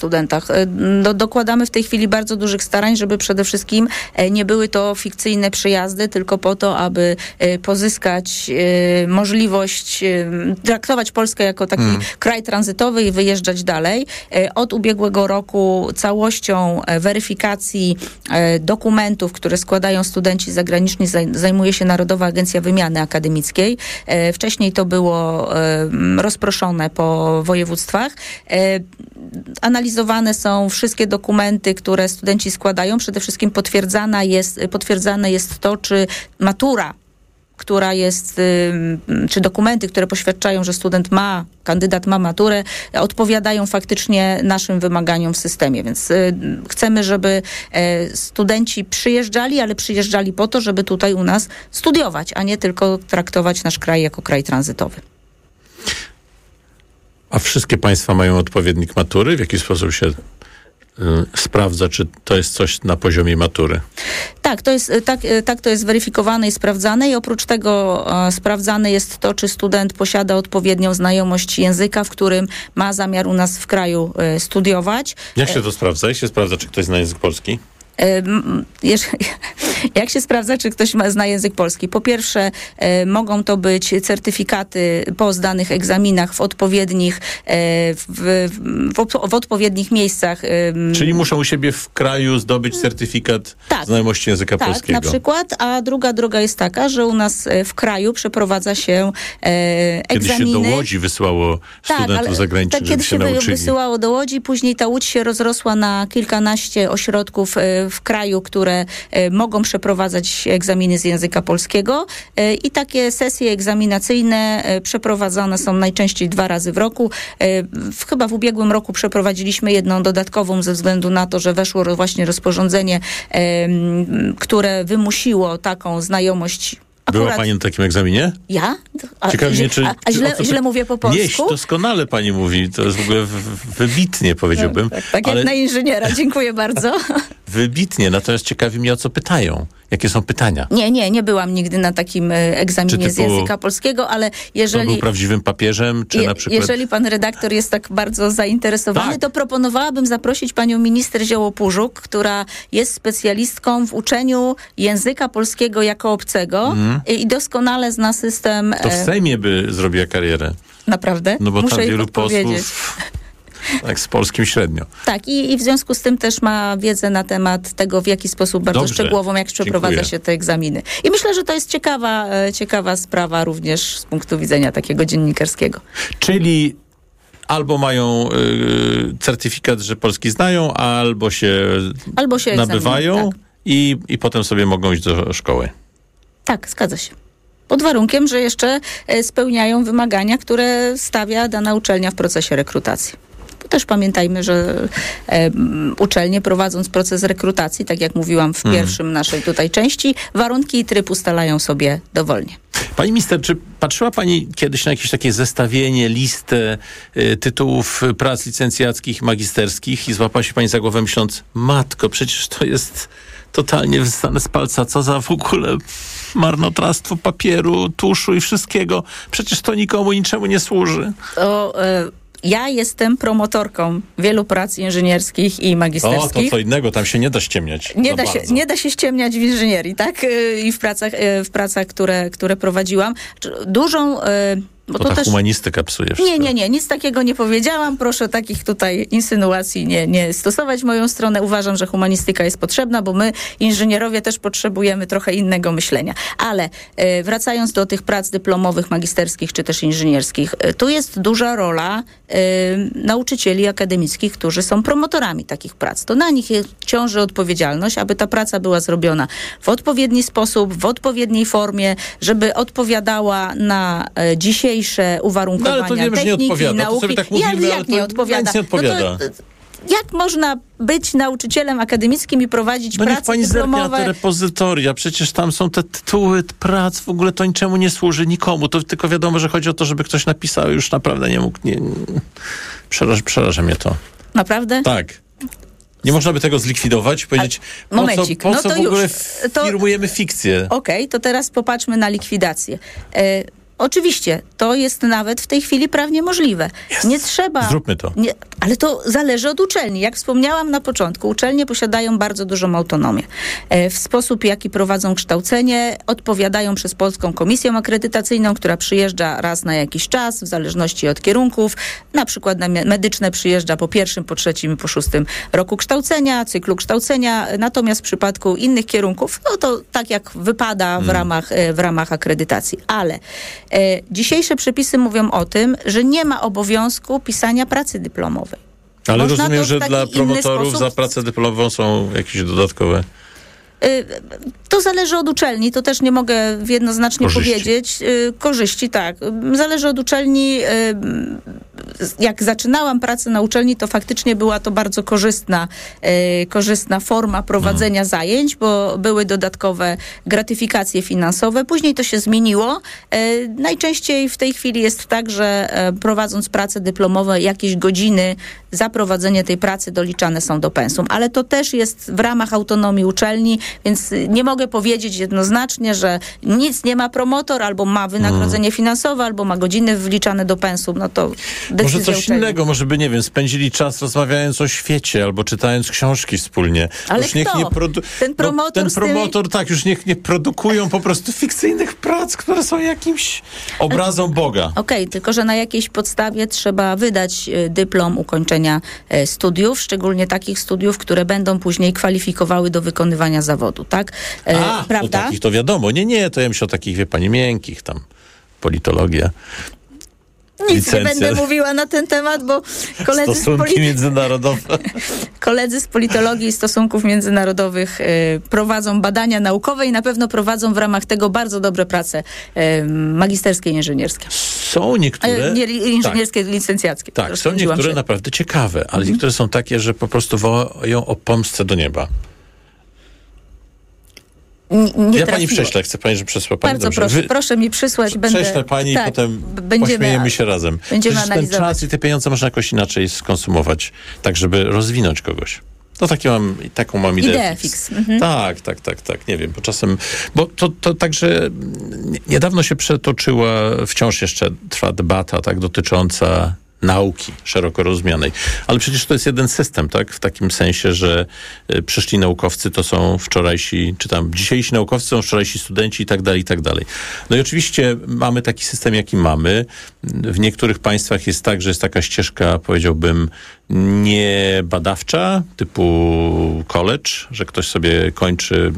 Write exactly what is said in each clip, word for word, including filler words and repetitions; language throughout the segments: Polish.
studentach. Do, dokładamy w tej chwili bardzo dużych starań, żeby przede wszystkim nie były to fikcyjne przyjazdy, tylko po to, aby pozyskać możliwość traktować Polskę jako taki hmm. kraj tranzytowy i wyjeżdżać dalej. Od ubiegłego roku całością weryfikacji dokumentów, które składają studenci zagraniczni, zajmuje się Narodowa Agencja Wymiany Akademickiej. Wcześniej to było rozproszone po województwach. Analizowane są wszystkie dokumenty, które studenci składają. Przede wszystkim potwierdzana jest, potwierdzane jest to, czy matura, która jest, czy dokumenty, które poświadczają, że student ma, kandydat ma maturę, odpowiadają faktycznie naszym wymaganiom w systemie. Więc chcemy, żeby studenci przyjeżdżali, ale przyjeżdżali po to, żeby tutaj u nas studiować, a nie tylko traktować nasz kraj jako kraj tranzytowy. A wszystkie państwa mają odpowiednik matury? W jaki sposób się sprawdza, czy to jest coś na poziomie matury? Tak, to jest, tak, tak to jest weryfikowane i sprawdzane i oprócz tego e, sprawdzane jest to, czy student posiada odpowiednią znajomość języka, w którym ma zamiar u nas w kraju e, studiować. Jak się to sprawdza? Jak się sprawdza, czy ktoś zna język polski? Jak się sprawdza, czy ktoś ma, zna język polski? Po pierwsze, e, mogą to być certyfikaty po zdanych egzaminach w odpowiednich, e, w, w, w odpowiednich miejscach. E, Czyli muszą u siebie w kraju zdobyć certyfikat tak, znajomości języka tak, polskiego. Tak, na przykład, a druga droga jest taka, że u nas w kraju przeprowadza się e, egzaminy. Kiedyś się do Łodzi wysyłało studentów tak, zagranicznych, tak, żeby się nauczyli. Kiedyś się wysyłało do Łodzi, później ta Łódź się rozrosła na kilkanaście ośrodków e, w kraju, które e, mogą przeprowadzać egzaminy z języka polskiego e, i takie sesje egzaminacyjne e, przeprowadzane są najczęściej dwa razy w roku. E, w, chyba w ubiegłym roku przeprowadziliśmy jedną dodatkową ze względu na to, że weszło właśnie rozporządzenie, e, które wymusiło taką znajomość. Akurat... Była pani na takim egzaminie? Ja? A, Ciekawi mnie, czy... A, a źle, czy, źle mówię po polsku? Nie, doskonale pani mówi. To jest w ogóle w, wybitnie, powiedziałbym. Tak, tak ale... jak na inżyniera. Dziękuję bardzo. Wybitnie, natomiast ciekawi mnie, o co pytają. Jakie są pytania? Nie, nie, nie byłam nigdy na takim egzaminie typu, z języka polskiego, ale jeżeli... To był prawdziwym papieżem, czy je, na przykład... Jeżeli pan redaktor jest tak bardzo zainteresowany, tak. to proponowałabym zaprosić panią minister Zioło-Pużuk, która jest specjalistką w uczeniu języka polskiego jako obcego mm. i doskonale zna system... To w Sejmie by zrobiła karierę. Naprawdę? No bo Muszę tam wielu posłów... Tak, z polskim średnio. Tak, i, i w związku z tym też ma wiedzę na temat tego, w jaki sposób bardzo Dobrze. szczegółową, jak przeprowadza Dziękuję. się te egzaminy. I myślę, że to jest ciekawa, ciekawa sprawa również z punktu widzenia takiego dziennikarskiego. Czyli albo mają y, certyfikat, że polski znają, albo się, albo się nabywają tak. i, i potem sobie mogą iść do szkoły. Tak, zgadza się. Pod warunkiem, że jeszcze spełniają wymagania, które stawia dana uczelnia w procesie rekrutacji. Też pamiętajmy, że e, uczelnie prowadząc proces rekrutacji, tak jak mówiłam w hmm. pierwszym naszej tutaj części, warunki i tryb ustalają sobie dowolnie. Pani minister, czy patrzyła pani kiedyś na jakieś takie zestawienie, listę y, tytułów prac licencjackich, magisterskich i złapała się pani za głowę myśląc, matko, przecież to jest totalnie wyssane z palca, co za w ogóle marnotrawstwo papieru, tuszu i wszystkiego. Przecież to nikomu niczemu nie służy. To... E, Ja jestem promotorką wielu prac inżynierskich i magisterskich. O, to co innego, tam się nie da ściemniać. Nie da się, nie da się ściemniać w inżynierii, tak? I w pracach, w pracach które, które prowadziłam. Dużą... Bo to to ta też... humanistyka psuje wszystko. Nie, nie, nie, nic takiego nie powiedziałam. Proszę takich tutaj insynuacji nie, nie stosować w moją stronę. Uważam, że humanistyka jest potrzebna, bo my, inżynierowie, też potrzebujemy trochę innego myślenia. Ale e, wracając do tych prac dyplomowych, magisterskich czy też inżynierskich, e, tu jest duża rola e, nauczycieli akademickich, którzy są promotorami takich prac. To na nich jest, ciąży odpowiedzialność, aby ta praca była zrobiona w odpowiedni sposób, w odpowiedniej formie, żeby odpowiadała na e, dzisiejsze uwarunkowania, no, ale to wiemy, techniki, że nie odpowiada. nauki. To sobie tak mówimy, jak ale nie to odpowiada? nic nie odpowiada. No to, jak można być nauczycielem akademickim i prowadzić no prace niech pani dyplomowe? zerknie na te repozytoria. Przecież tam są te tytuły prac, w ogóle to niczemu nie służy, nikomu. To tylko wiadomo, że chodzi o to, żeby ktoś napisał i już naprawdę nie mógł. Nie, nie. Przeraża, przeraża mnie to. Naprawdę? Tak. Nie można by tego zlikwidować i powiedzieć, A, momencik. po co, po no co to w ogóle już. firmujemy fikcję? Okej, okay, to teraz popatrzmy na likwidację. E, Oczywiście, to jest nawet w tej chwili prawnie możliwe. Yes. Nie trzeba... Zróbmy to. Nie, ale to zależy od uczelni. Jak wspomniałam na początku, uczelnie posiadają bardzo dużą autonomię. E, w sposób, jaki prowadzą kształcenie, odpowiadają przez Polską Komisję Akredytacyjną, która przyjeżdża raz na jakiś czas, w zależności od kierunków. Na przykład na medyczne przyjeżdża po pierwszym, po trzecim i po szóstym roku kształcenia, cyklu kształcenia. Natomiast w przypadku innych kierunków, no to tak jak wypada w, hmm. ramach, w ramach akredytacji. Ale e, dzisiejsze przepisy mówią o tym, że nie ma obowiązku pisania pracy dyplomowej. Ale Można rozumiem, że dla promotorów sposób... za pracę dyplomową są jakieś dodatkowe... To zależy od uczelni, to też nie mogę jednoznacznie korzyści. powiedzieć. Korzyści, tak. Zależy od uczelni. Jak zaczynałam pracę na uczelni, to faktycznie była to bardzo korzystna, korzystna forma prowadzenia hmm. zajęć, bo były dodatkowe gratyfikacje finansowe. Później to się zmieniło. Najczęściej w tej chwili jest tak, że prowadząc pracę dyplomową, jakieś godziny za prowadzenie tej pracy doliczane są do pensum. Ale to też jest w ramach autonomii uczelni, więc nie mogę powiedzieć jednoznacznie, że nic nie ma promotor, albo ma wynagrodzenie hmm. finansowe, albo ma godziny wliczane do pensum. No to może coś uczelni. innego, może by, nie wiem, spędzili czas rozmawiając o świecie, albo czytając książki wspólnie. Ale już kto? Niech nie produ- ten promotor, no, ten promotor tymi... tak, już niech nie produkują po prostu fikcyjnych prac, które są jakimś obrazą Boga. Okej, okay, tylko że na jakiejś podstawie trzeba wydać dyplom ukończenia studiów, szczególnie takich studiów, które będą później kwalifikowały do wykonywania zawodu, tak? A, prawda? O takich to wiadomo. Nie, nie, to ja myślę o takich, wie pani, miękkich tam, politologia. Nic licencje. Nie będę mówiła na ten temat, bo koledzy Stosunki z politi- międzynarodowe. koledzy z politologii i stosunków międzynarodowych y, prowadzą badania naukowe i na pewno prowadzą w ramach tego bardzo dobre prace y, magisterskie i inżynierskie. Są niektóre... Y, nie, inżynierskie, tak. licencjackie. Tak, są niektóre się. naprawdę ciekawe, ale mhm. niektóre są takie, że po prostu wołają o pomstę do nieba. Nie, nie ja trafiło. pani prześlę, chcę pani, że przesła pani. Bardzo dobrze. proszę, Wy... proszę mi przysłać. Będę... Prześlę pani tak, i potem będziemy, pośmiejemy się razem. Będziemy Przecież analizować. ten czas i te pieniądze można jakoś inaczej skonsumować, tak żeby rozwinąć kogoś. To takie mam, taką mam ideę. Idea fix. Mhm. Tak, tak, tak, tak. Nie wiem, bo czasem, bo to, to także niedawno się przetoczyła, wciąż jeszcze trwa debata, tak, dotycząca nauki szeroko rozumianej. Ale przecież to jest jeden system, tak? W takim sensie, że y, przyszli naukowcy to są wczorajsi, czy tam dzisiejsi naukowcy są wczorajsi studenci i tak dalej, i tak dalej. No i oczywiście mamy taki system, jaki mamy. W niektórych państwach jest tak, że jest taka ścieżka, powiedziałbym, nie badawcza, typu college, że ktoś sobie kończy,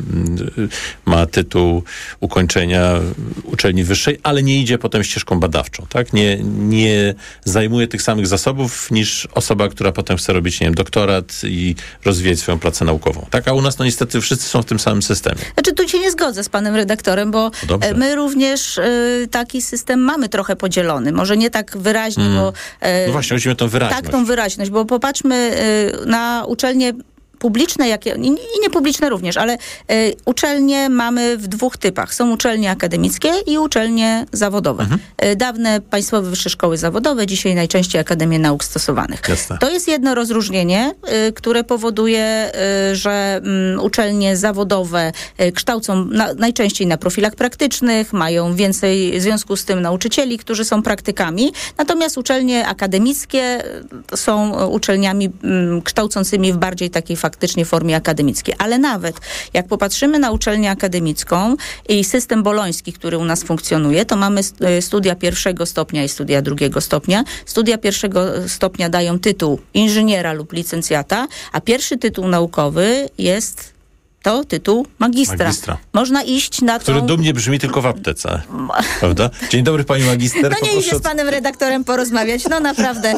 ma tytuł ukończenia uczelni wyższej, ale nie idzie potem ścieżką badawczą, tak? Nie, nie zajmuje tych samych zasobów niż osoba, która potem chce robić, nie wiem, doktorat i rozwijać swoją pracę naukową. Tak? A u nas no niestety wszyscy są w tym samym systemie. Znaczy tu się nie zgodzę z panem redaktorem, bo Dobrze. my również y, taki system mamy trochę podzielony. Może nie tak wyraźnie, mm. bo... Y, no właśnie, chodzi mi o tą wyraźność. Tak, tą wyraźność, bo popatrzmy y, na uczelnie publiczne, jakie, i, i niepubliczne również, ale y, uczelnie mamy w dwóch typach. Są uczelnie akademickie i uczelnie zawodowe. Mhm. Y, dawne państwowe wyższe szkoły zawodowe, dzisiaj najczęściej Akademie Nauk Stosowanych. Jasne. To jest jedno rozróżnienie, y, które powoduje, y, że y, uczelnie zawodowe y, kształcą na, najczęściej na profilach praktycznych, mają więcej w związku z tym nauczycieli, którzy są praktykami, natomiast uczelnie akademickie y, są uczelniami y, kształcącymi w bardziej takiej faktycznie formie akademickiej. Ale nawet jak popatrzymy na uczelnię akademicką i system boloński, który u nas funkcjonuje, to mamy studia pierwszego stopnia i studia drugiego stopnia. Studia pierwszego stopnia dają tytuł inżyniera lub licencjata, a pierwszy tytuł naukowy jest to tytuł magistra. magistra. Można iść na to... Który dumnie brzmi tylko w aptece. Prawda? Dzień dobry, pani magister. No nie idzie z panem redaktorem porozmawiać. No naprawdę.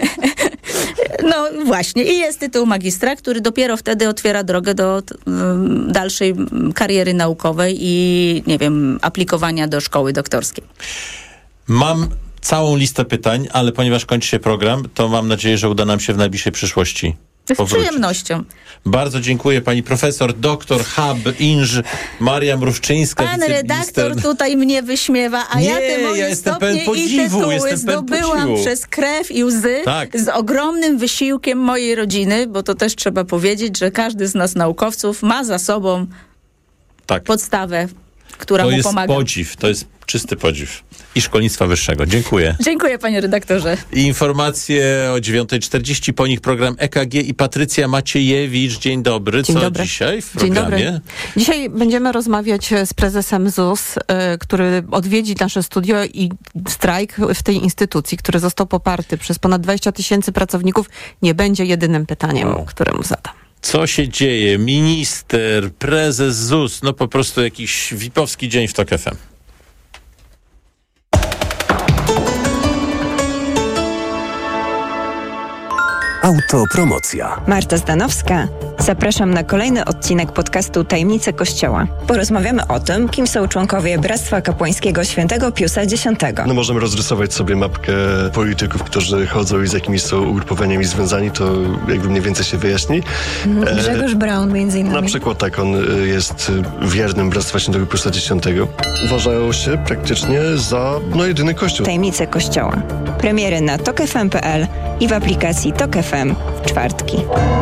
No właśnie. I jest tytuł magistra, który dopiero wtedy otwiera drogę do um, dalszej kariery naukowej i, nie wiem, aplikowania do szkoły doktorskiej. Mam całą listę pytań, ale ponieważ kończy się program, to mam nadzieję, że uda nam się w najbliższej przyszłości Z powrócić. przyjemnością. Bardzo dziękuję pani profesor, doktor, hab, inż, Maria Mrówczyńska, Pan redaktor tutaj mnie wyśmiewa, a Nie, ja te moje ja stopnie podziwu, i tytuły zdobyłam podziwu. przez krew i łzy tak. z ogromnym wysiłkiem mojej rodziny, bo to też trzeba powiedzieć, że każdy z nas naukowców ma za sobą tak. podstawę która to mu jest pomaga. Podziw, to jest czysty podziw. I szkolnictwa wyższego. Dziękuję. Dziękuję, panie redaktorze. I informacje o dziewiąta czterdzieści, po nich program E K G i Patrycja Maciejewicz. Dzień dobry. Dzień Co dobry. dzisiaj w Dzień programie? dobry. Dzisiaj będziemy rozmawiać z prezesem Z U S, y, który odwiedzi nasze studio i strajk w tej instytucji, który został poparty przez ponad dwadzieścia tysięcy pracowników, nie będzie jedynym pytaniem, Wow. które mu zadam. Co się dzieje? Minister, prezes Z U S, no po prostu jakiś wipowski dzień w Tok F M. Autopromocja. Marta Zdanowska. Zapraszam na kolejny odcinek podcastu Tajemnice Kościoła. Porozmawiamy o tym, kim są członkowie Bractwa Kapłańskiego Świętego Piusa X. No możemy rozrysować sobie mapkę polityków, którzy chodzą i z jakimiś są ugrupowaniami związani, to jakby mniej więcej się wyjaśni. Mhm. Grzegorz Braun między innymi. Na przykład tak, on jest wiernym Bractwa Świętego Piusa X. Uważają się praktycznie za no, jedyny kościół. Tajemnice Kościoła. Premiery na tok f m kropka p l i w aplikacji Tok F M w czwartki.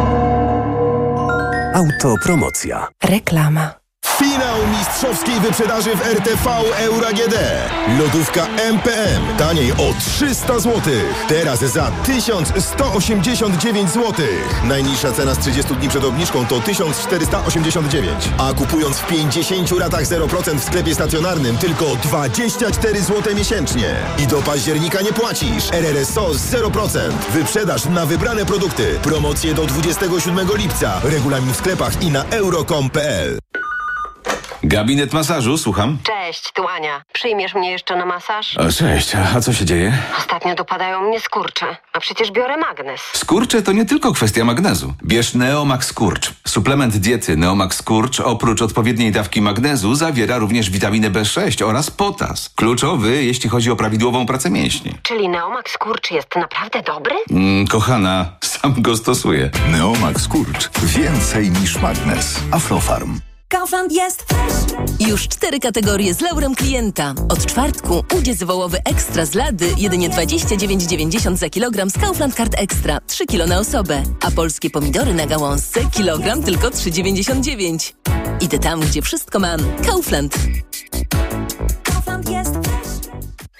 Autopromocja. Reklama. Finał mistrzowskiej wyprzedaży w R T V Euro A G D. Lodówka M P M. Taniej o trzysta złotych. Teraz za tysiąc sto osiemdziesiąt dziewięć złotych. Najniższa cena z trzydziestu dni przed obniżką to tysiąc czterysta osiemdziesiąt dziewięć. A kupując w pięćdziesięciu ratach zero procent w sklepie stacjonarnym tylko dwadzieścia cztery złote miesięcznie. I do października nie płacisz. R R S O z zero procent. Wyprzedaż na wybrane produkty. Promocje do dwudziestego siódmego lipca. Regulamin w sklepach i na euro kropka com kropka p l. Gabinet masażu, słucham. Cześć, tu Ania. Przyjmiesz mnie jeszcze na masaż? O, cześć, a co się dzieje? Ostatnio dopadają mnie skurcze, a przecież biorę magnes. Skurcze to nie tylko kwestia magnezu. Bierz Neomax Skurcz. Suplement diety Neomax Skurcz oprócz odpowiedniej dawki magnezu zawiera również witaminę B sześć oraz potas. Kluczowy, jeśli chodzi o prawidłową pracę mięśni. Czyli Neomax Skurcz jest naprawdę dobry? Mm, kochana, sam go stosuję. Neomax Skurcz. Więcej niż magnes. Aflofarm. Kaufland jest fresh. Już cztery kategorie z laurem klienta. Od czwartku udziec wołowy ekstra z lady jedynie dwadzieścia dziewięć dziewięćdziesiąt za kilogram z Kaufland Card Extra. trzy kilo na osobę. A polskie pomidory na gałązce kilogram tylko trzy dziewięćdziesiąt dziewięć. Idę tam, gdzie wszystko mam. Kaufland. Kaufland jest fresh.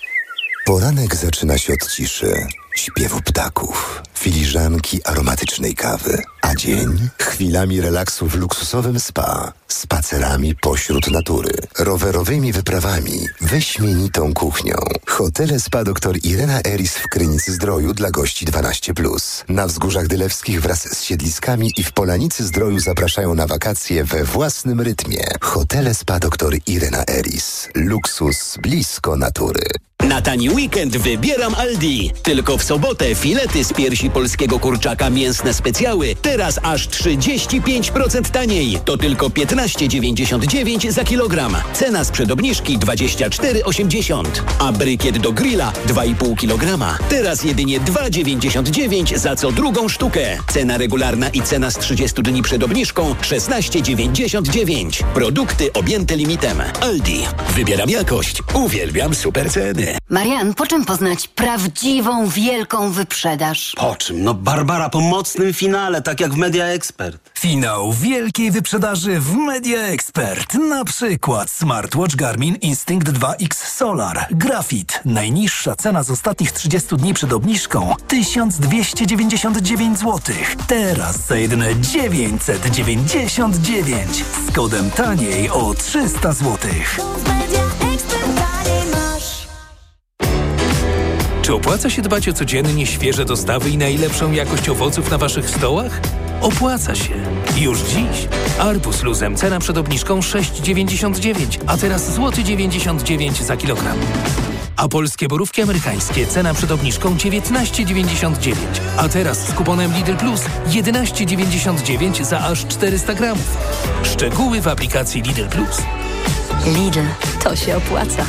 Poranek zaczyna się od ciszy, śpiewu ptaków, filiżanki aromatycznej kawy, a dzień chwilami relaksu w luksusowym spa, spacerami pośród natury, rowerowymi wyprawami, wyśmienitą kuchnią. Hotele Spa dr Irena Eris w Krynicy Zdroju dla gości dwanaście plus. Na Wzgórzach Dylewskich wraz z siedliskami i w Polanicy Zdroju zapraszają na wakacje we własnym rytmie. Hotele Spa dr Irena Eris. Luksus blisko natury. Na tani weekend wybieram Aldi. Tylko w sobotę filety z piersi polskiego kurczaka mięsne specjały teraz aż trzydzieści pięć procent taniej. To tylko piętnaście dziewięćdziesiąt dziewięć za kilogram. Cena sprzed obniżki dwadzieścia cztery osiemdziesiąt. A brykiet do grilla dwa i pół kilograma. Teraz jedynie dwa dziewięćdziesiąt dziewięć za co drugą sztukę. Cena regularna i cena z trzydziestu dni przed obniżką szesnaście dziewięćdziesiąt dziewięć. Produkty objęte limitem. Aldi. Wybieram jakość. Uwielbiam super ceny. Marian, po czym poznać prawdziwą, wielką wyprzedaż? Po czym? No Barbara po mocnym finale, tak jak w Media Expert. Finał wielkiej wyprzedaży w Media Expert. Na przykład smartwatch Garmin Instinct dwa X Solar. Grafit. Najniższa cena z ostatnich trzydziestu dni przed obniżką tysiąc dwieście dziewięćdziesiąt dziewięć złotych. Teraz za jedyne dziewięćset dziewięćdziesiąt dziewięć. Z kodem taniej o trzysta złotych. Czy opłaca się dbać o codziennie świeże dostawy i najlepszą jakość owoców na waszych stołach? Opłaca się. Już dziś. Arbuz luzem cena przed obniżką sześć dziewięćdziesiąt dziewięć, a teraz złoty dziewięćdziesiąt dziewięć za kilogram. A polskie borówki amerykańskie cena przed obniżką dziewiętnaście dziewięćdziesiąt dziewięć, a teraz z kuponem Lidl Plus jedenaście dziewięćdziesiąt dziewięć za aż czterysta gramów. Szczegóły w aplikacji Lidl Plus. Lidl, to się opłaca.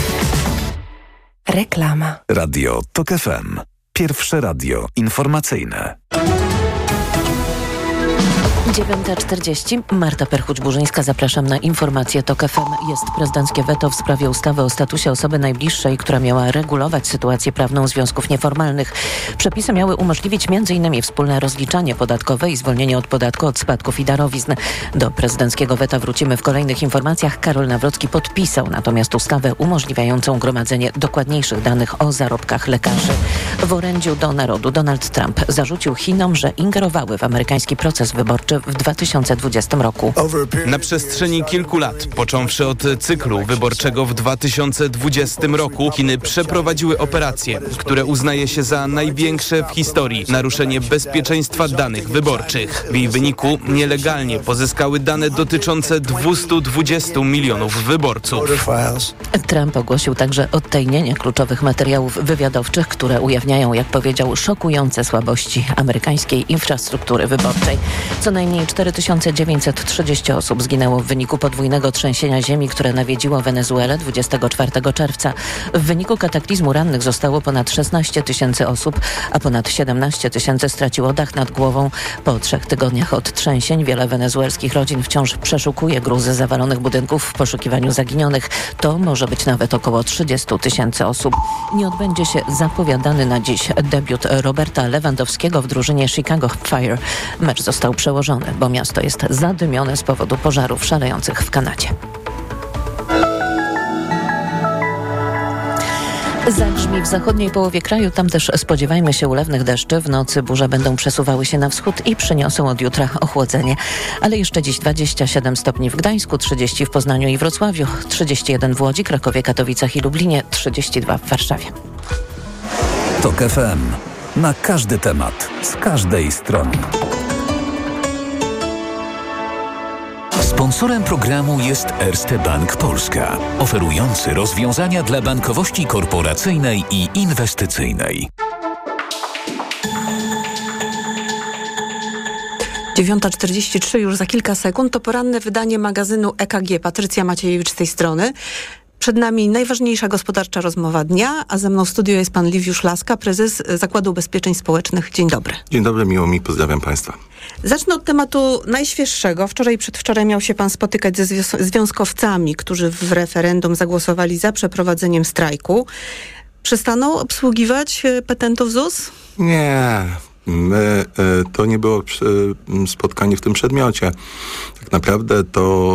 Reklama. Radio Tok F M. Pierwsze radio informacyjne. dziewiąta czterdzieści. Marta Perchuć-Burzyńska, zapraszam na informację TOK F M. Jest prezydenckie weto w sprawie ustawy o statusie osoby najbliższej, która miała regulować sytuację prawną związków nieformalnych. Przepisy miały umożliwić między innymi wspólne rozliczanie podatkowe i zwolnienie od podatku od spadków i darowizn. Do prezydenckiego weta wrócimy w kolejnych informacjach. Karol Nawrocki podpisał natomiast ustawę umożliwiającą gromadzenie dokładniejszych danych o zarobkach lekarzy. W orędziu do narodu Donald Trump zarzucił Chinom, że ingerowały w amerykański proces wyborczy w dwa tysiące dwudziestym roku. Na przestrzeni kilku lat, począwszy od cyklu wyborczego w dwa tysiące dwudziestym roku, Chiny przeprowadziły operacje, które uznaje się za największe w historii naruszenie bezpieczeństwa danych wyborczych. W jej wyniku nielegalnie pozyskały dane dotyczące dwieście dwadzieścia milionów wyborców. Trump ogłosił także odtajnienie kluczowych materiałów wywiadowczych, które ujawniają, jak powiedział, szokujące słabości amerykańskiej infrastruktury wyborczej. Co najmniej cztery tysiące dziewięćset trzydzieści osób zginęło w wyniku podwójnego trzęsienia ziemi, które nawiedziło Wenezuelę dwudziestego czwartego czerwca. W wyniku kataklizmu rannych zostało ponad szesnaście tysięcy osób, a ponad siedemnaście tysięcy straciło dach nad głową. Po trzech tygodniach od trzęsień wiele wenezuelskich rodzin wciąż przeszukuje gruzy zawalonych budynków w poszukiwaniu zaginionych. To może być nawet około trzydzieści tysięcy osób. Nie odbędzie się zapowiadany na dziś debiut Roberta Lewandowskiego w drużynie Chicago Fire. Mecz został przełożony, bo miasto jest zadymione z powodu pożarów szalejących w Kanadzie. Zagrzmi w zachodniej połowie kraju, tam też spodziewajmy się ulewnych deszczy. W nocy burze będą przesuwały się na wschód i przyniosą od jutra ochłodzenie. Ale jeszcze dziś dwadzieścia siedem stopni w Gdańsku, trzydzieści w Poznaniu i Wrocławiu, trzydzieści jeden w Łodzi, Krakowie, Katowicach i Lublinie, trzydzieści dwa w Warszawie. TOK F M. Na każdy temat, z każdej strony. Sponsorem programu jest Erste Bank Polska, oferujący rozwiązania dla bankowości korporacyjnej i inwestycyjnej. dziewiąta czterdzieści trzy, już za kilka sekund, to poranne wydanie magazynu E K G. Patrycja Maciejewicz z tej strony. Przed nami najważniejsza gospodarcza rozmowa dnia, a ze mną w studiu jest pan Liwiusz Laska, prezes Zakładu Ubezpieczeń Społecznych. Dzień dobry. Dzień dobry, miło mi, pozdrawiam państwa. Zacznę od tematu najświeższego. Wczoraj i przedwczoraj miał się pan spotykać ze zwios- związkowcami, którzy w referendum zagłosowali za przeprowadzeniem strajku. Przestaną obsługiwać petentów Z U S? Nie, my, to nie było spotkanie w tym przedmiocie. Tak naprawdę to...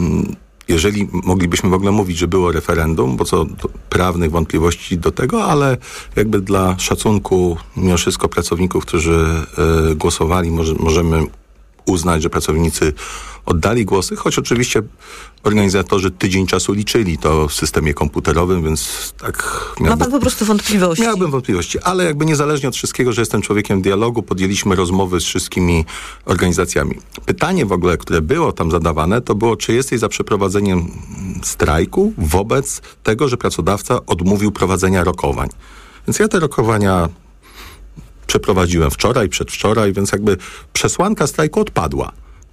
Jeżeli moglibyśmy w ogóle mówić, że było referendum, bo co do prawnych wątpliwości do tego, ale jakby dla szacunku mimo wszystko pracowników, którzy y, głosowali, może, możemy uznać, że pracownicy oddali głosy, choć oczywiście organizatorzy tydzień czasu liczyli to w systemie komputerowym, więc tak... Ma pan po prostu wątpliwości. Miałbym wątpliwości, ale jakby niezależnie od wszystkiego, że jestem człowiekiem dialogu, podjęliśmy rozmowy z wszystkimi organizacjami. Pytanie w ogóle, które było tam zadawane, to było, czy jesteś za przeprowadzeniem strajku wobec tego, że pracodawca odmówił prowadzenia rokowań. Więc ja te rokowania przeprowadziłem wczoraj, przedwczoraj, więc jakby przesłanka strajku odpadła.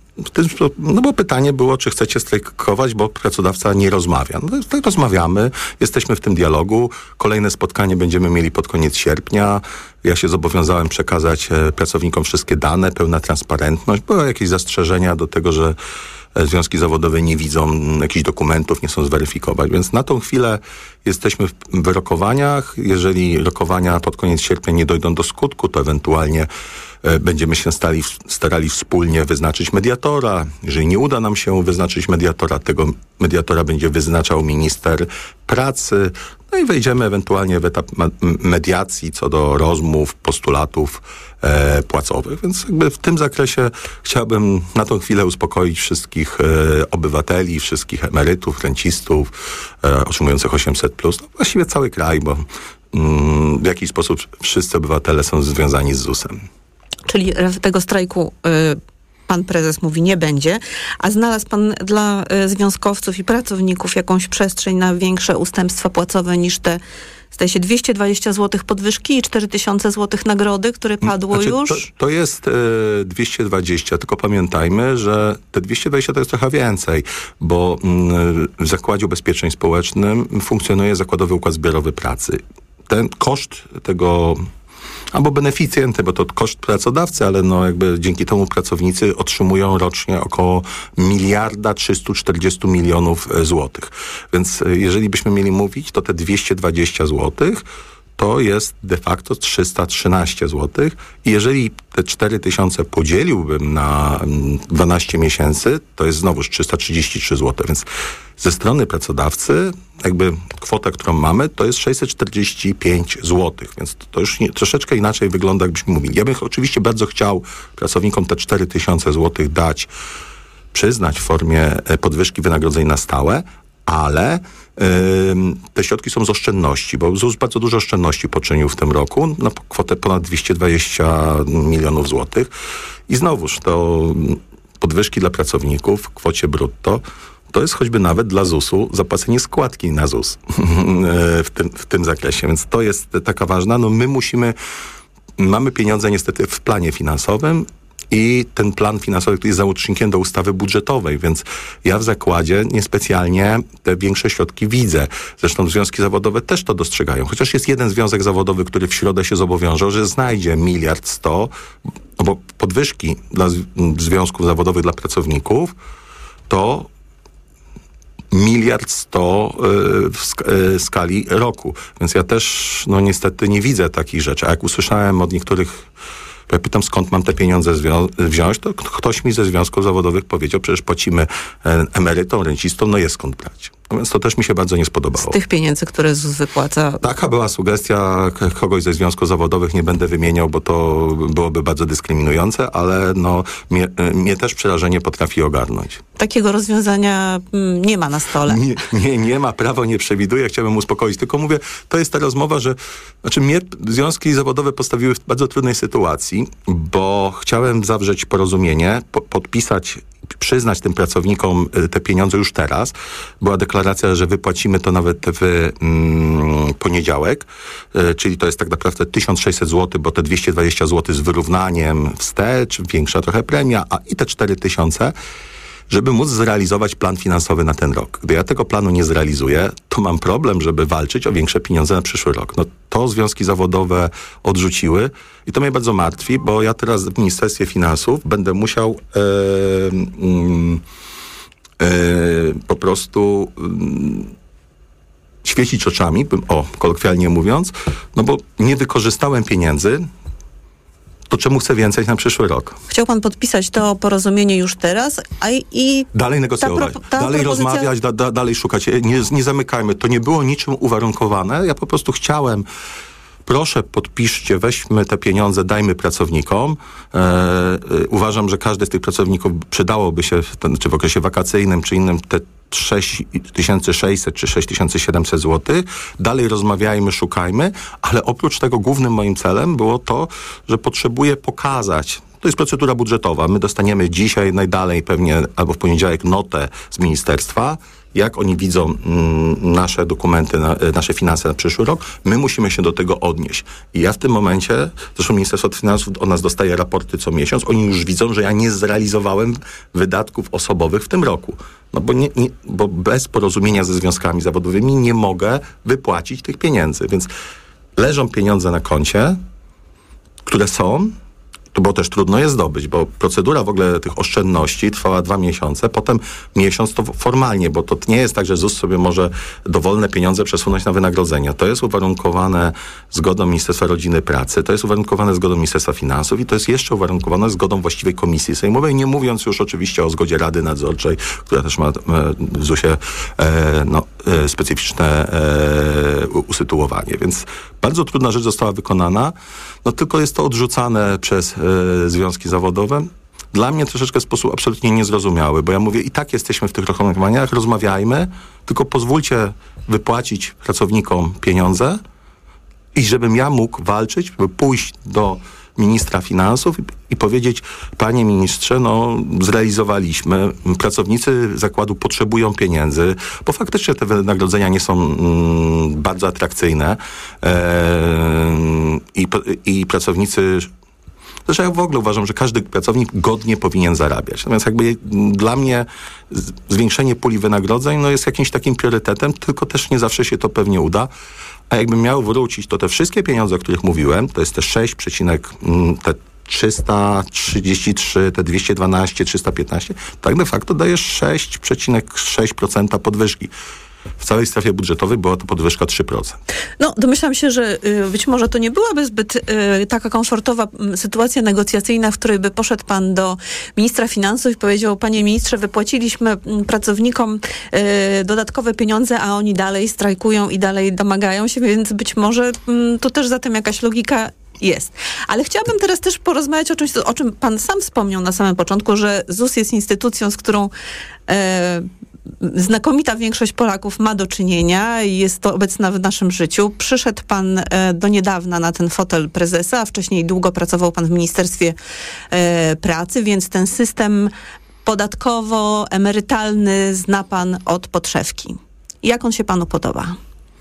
No bo pytanie było, czy chcecie strajkować, bo pracodawca nie rozmawia. No to rozmawiamy, jesteśmy w tym dialogu. Kolejne spotkanie będziemy mieli pod koniec sierpnia. Ja się zobowiązałem przekazać pracownikom wszystkie dane, pełna transparentność. Były jakieś zastrzeżenia do tego, że związki zawodowe nie widzą jakichś dokumentów, nie chcą zweryfikować. Więc na tą chwilę jesteśmy w rokowaniach. Jeżeli rokowania pod koniec sierpnia nie dojdą do skutku, to ewentualnie będziemy się stali, starali wspólnie wyznaczyć mediatora. Jeżeli nie uda nam się wyznaczyć mediatora, tego mediatora będzie wyznaczał minister pracy. No i wejdziemy ewentualnie w etap mediacji co do rozmów, postulatów e, płacowych. Więc jakby w tym zakresie chciałbym na tą chwilę uspokoić wszystkich e, obywateli, wszystkich emerytów, rencistów e, otrzymujących osiemset plus. No, właściwie cały kraj, bo mm, w jakiś sposób wszyscy obywatele są związani z Z U S-em. Czyli tego strajku y, pan prezes mówi nie będzie, a znalazł pan dla y, związkowców i pracowników jakąś przestrzeń na większe ustępstwa płacowe niż te, zdaje się, dwieście dwadzieścia złotych podwyżki i cztery tysiące złotych nagrody, które padło znaczy, już? To, to jest y, dwieście dwadzieścia, tylko pamiętajmy, że te dwieście dwadzieścia to jest trochę więcej, bo y, w Zakładzie Ubezpieczeń Społecznym funkcjonuje Zakładowy Układ Zbiorowy Pracy. Ten koszt tego albo beneficjenty, bo to koszt pracodawcy, ale no jakby dzięki temu pracownicy otrzymują rocznie około miliarda trzysta czterdzieści milionów złotych. Więc jeżeli byśmy mieli mówić, to te dwieście dwadzieścia złotych to jest de facto trzysta trzynaście złotych i jeżeli te cztery tysiące podzieliłbym na dwanaście miesięcy, to jest znowuż trzysta trzydzieści trzy złote, więc ze strony pracodawcy jakby kwota, którą mamy, to jest sześćset czterdzieści pięć złotych, więc to już nie, troszeczkę inaczej wygląda, jakbyśmy mówili. Ja bym oczywiście bardzo chciał pracownikom te cztery tysiące złotych dać, przyznać w formie podwyżki wynagrodzeń na stałe, ale te środki są z oszczędności, bo ZUS bardzo dużo oszczędności poczynił w tym roku na kwotę ponad dwieście dwadzieścia milionów złotych i znowuż to podwyżki dla pracowników w kwocie brutto to jest choćby nawet dla zusu zapłacenie składki na ZUS w tym, w tym zakresie, więc to jest taka ważna. No my musimy, mamy pieniądze niestety w planie finansowym i ten plan finansowy jest załącznikiem do ustawy budżetowej, więc ja w zakładzie niespecjalnie te większe środki widzę. Zresztą związki zawodowe też to dostrzegają. Chociaż jest jeden związek zawodowy, który w środę się zobowiązał, że znajdzie miliard sto, no bo podwyżki dla związków zawodowych dla pracowników to miliard sto w sk- skali roku. Więc ja też no niestety nie widzę takich rzeczy. A jak usłyszałem od niektórych, ja pytam, skąd mam te pieniądze zwią- wziąć, to ktoś mi ze związków zawodowych powiedział, przecież płacimy emerytom, rencistom, no jest skąd brać. No więc to też mi się bardzo nie spodobało. Z tych pieniędzy, które ZUS wypłaca. Taka była sugestia kogoś ze związków zawodowych, nie będę wymieniał, bo to byłoby bardzo dyskryminujące, ale no mnie, mnie też przerażenie potrafi ogarnąć. Takiego rozwiązania nie ma na stole. Nie, nie, nie ma, prawo nie przewiduje, chciałbym uspokoić, tylko mówię, to jest ta rozmowa, że znaczy mnie związki zawodowe postawiły w bardzo trudnej sytuacji, bo chciałem zawrzeć porozumienie, po, podpisać, przyznać tym pracownikom te pieniądze już teraz. Była deklaracja, że wypłacimy to nawet w mm, poniedziałek, y, czyli to jest tak naprawdę tysiąc sześćset złotych, bo te dwieście dwadzieścia złotych z wyrównaniem wstecz, większa trochę premia, a i te cztery tysiące, żeby móc zrealizować plan finansowy na ten rok. Gdy ja tego planu nie zrealizuję, to mam problem, żeby walczyć o większe pieniądze na przyszły rok. No to związki zawodowe odrzuciły i to mnie bardzo martwi, bo ja teraz w Ministerstwie Finansów będę musiał e, mm, e, po prostu mm, świecić oczami, o, kolokwialnie mówiąc, no bo nie wykorzystałem pieniędzy, to czemu chcę więcej na przyszły rok? Chciał pan podpisać to porozumienie już teraz, a i... i dalej negocjować, ta pro, ta dalej propozycja... rozmawiać, da, da, dalej szukać. Nie, nie zamykajmy. To nie było niczym uwarunkowane. Ja po prostu chciałem, proszę podpiszcie, weźmy te pieniądze, dajmy pracownikom. E, e, uważam, że każdy z tych pracowników przydałoby się, ten, czy w okresie wakacyjnym, czy innym, te sześć tysięcy sześćset czy sześć tysięcy siedemset złotych. Dalej rozmawiajmy, szukajmy, ale oprócz tego głównym moim celem było to, że potrzebuję pokazać, to jest procedura budżetowa, my dostaniemy dzisiaj najdalej pewnie albo w poniedziałek notę z ministerstwa, jak oni widzą mm, nasze dokumenty, na, nasze finanse na przyszły rok, my musimy się do tego odnieść. I ja w tym momencie, zresztą Ministerstwo Finansów od nas dostaje raporty co miesiąc, oni już widzą, że ja nie zrealizowałem wydatków osobowych w tym roku. No bo, nie, nie, bo bez porozumienia ze związkami zawodowymi nie mogę wypłacić tych pieniędzy. Więc leżą pieniądze na koncie, które są, to było też trudno je zdobyć, bo procedura w ogóle tych oszczędności trwała dwa miesiące, potem miesiąc to formalnie, bo to nie jest tak, że ZUS sobie może dowolne pieniądze przesunąć na wynagrodzenia. To jest uwarunkowane zgodą Ministerstwa Rodziny i Pracy, to jest uwarunkowane zgodą Ministerstwa Finansów i to jest jeszcze uwarunkowane zgodą właściwej komisji sejmowej, nie mówiąc już oczywiście o zgodzie Rady Nadzorczej, która też ma w zusie e, no, e, specyficzne e, usytuowanie. Więc bardzo trudna rzecz została wykonana, no tylko jest to odrzucane przez e, związki zawodowe. Dla mnie troszeczkę w sposób absolutnie niezrozumiały, bo ja mówię, i tak jesteśmy w tych rozmawianiach, rozmawiajmy, tylko pozwólcie wypłacić pracownikom pieniądze i żebym ja mógł walczyć, żeby pójść do ministra finansów i, i powiedzieć, panie ministrze, no zrealizowaliśmy, pracownicy zakładu potrzebują pieniędzy, bo faktycznie te wynagrodzenia nie są mm, bardzo atrakcyjne e, i, i pracownicy... Zresztą ja w ogóle uważam, że każdy pracownik godnie powinien zarabiać. Natomiast jakby dla mnie zwiększenie puli wynagrodzeń no jest jakimś takim priorytetem, tylko też nie zawsze się to pewnie uda. A jakbym miał wrócić, to te wszystkie pieniądze, o których mówiłem, to jest te sześć, te trzysta trzydzieści trzy, te dwieście dwanaście, trzysta piętnaście, tak de facto daje sześć przecinek sześć procent podwyżki. W całej strefie budżetowej była to podwyżka trzy procent. No, domyślam się, że y, być może to nie byłaby zbyt y, taka komfortowa y, sytuacja negocjacyjna, w której by poszedł pan do ministra finansów i powiedział: panie ministrze, wypłaciliśmy y, pracownikom y, dodatkowe pieniądze, a oni dalej strajkują i dalej domagają się, więc być może y, tu też za tym jakaś logika jest. Ale chciałabym teraz też porozmawiać o czymś, o czym pan sam wspomniał na samym początku, że ZUS jest instytucją, z którą e, znakomita większość Polaków ma do czynienia i jest to obecna w naszym życiu. Przyszedł pan e, do niedawna na ten fotel prezesa, a wcześniej długo pracował pan w Ministerstwie e, Pracy, więc ten system podatkowo-emerytalny zna pan od podszewki. Jak on się panu podoba?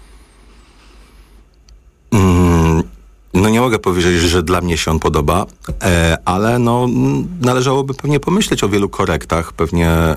Mm. No nie mogę powiedzieć, że dla mnie się on podoba, e, ale no należałoby pewnie pomyśleć o wielu korektach, pewnie e,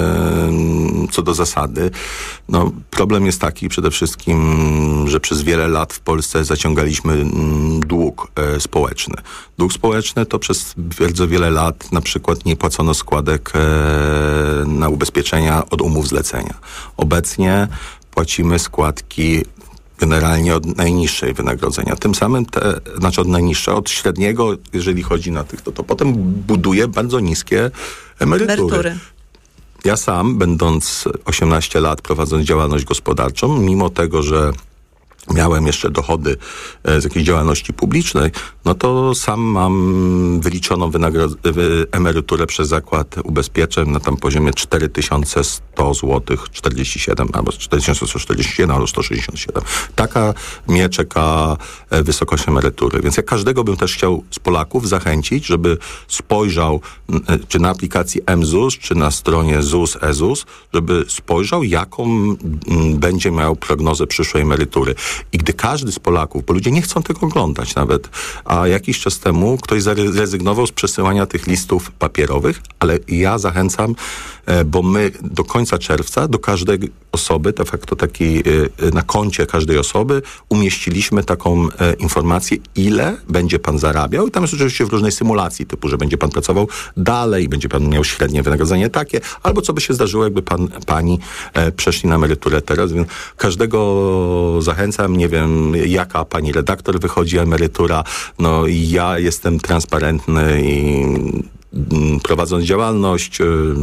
co do zasady. No problem jest taki przede wszystkim, że przez wiele lat w Polsce zaciągaliśmy m, dług e, społeczny. Dług społeczny to przez bardzo wiele lat na przykład nie płacono składek e, na ubezpieczenia od umów zlecenia. Obecnie płacimy składki generalnie od najniższej wynagrodzenia. Tym samym, te, znaczy od najniższego, od średniego, jeżeli chodzi na tych, to, to potem buduje bardzo niskie emerytury. emerytury. Ja sam, będąc osiemnaście lat, prowadząc działalność gospodarczą, mimo tego, że miałem jeszcze dochody z jakiejś działalności publicznej, no to sam mam wyliczoną wynagro- emeryturę przez Zakład Ubezpieczeń na tam poziomie cztery tysiące sto złotych czterdzieści siedem, albo cztery tysiące sto czterdzieści jeden, albo sto sześćdziesiąt siedem. Taka mnie czeka wysokość emerytury. Więc ja każdego bym też chciał z Polaków zachęcić, żeby spojrzał czy na aplikacji M ZUS, czy na stronie ZUS, E ZUS, żeby spojrzał, jaką m, będzie miał prognozę przyszłej emerytury. I gdy każdy z Polaków, bo ludzie nie chcą tego oglądać nawet, a jakiś czas temu ktoś zrezygnował z przesyłania tych listów papierowych, ale ja zachęcam, bo my do końca czerwca do każdej osoby, de facto taki na koncie każdej osoby umieściliśmy taką informację, ile będzie pan zarabiał, i tam jest oczywiście w różnej symulacji, typu, że będzie pan pracował dalej, będzie pan miał średnie wynagrodzenie takie, albo co by się zdarzyło, jakby pan, pani przeszli na emeryturę teraz, więc każdego zachęcam, nie wiem, jaka pani redaktor wychodzi emerytura, no i ja jestem transparentny i prowadząc działalność,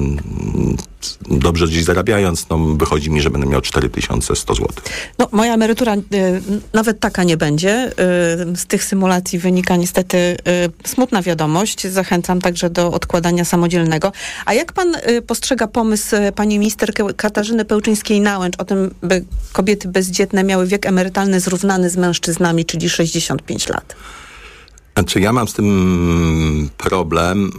dobrze gdzieś zarabiając, no wychodzi mi, że będę miał cztery tysiące sto złotych. No moja emerytura y, nawet taka nie będzie. Y, z tych symulacji wynika niestety y, smutna wiadomość. Zachęcam także do odkładania samodzielnego. A jak pan y, postrzega pomysł pani minister Katarzyny Pełczyńskiej-Nałęcz o tym, by kobiety bezdzietne miały wiek emerytalny zrównany z mężczyznami, czyli sześćdziesiąt pięć lat? Znaczy ja mam z tym problem,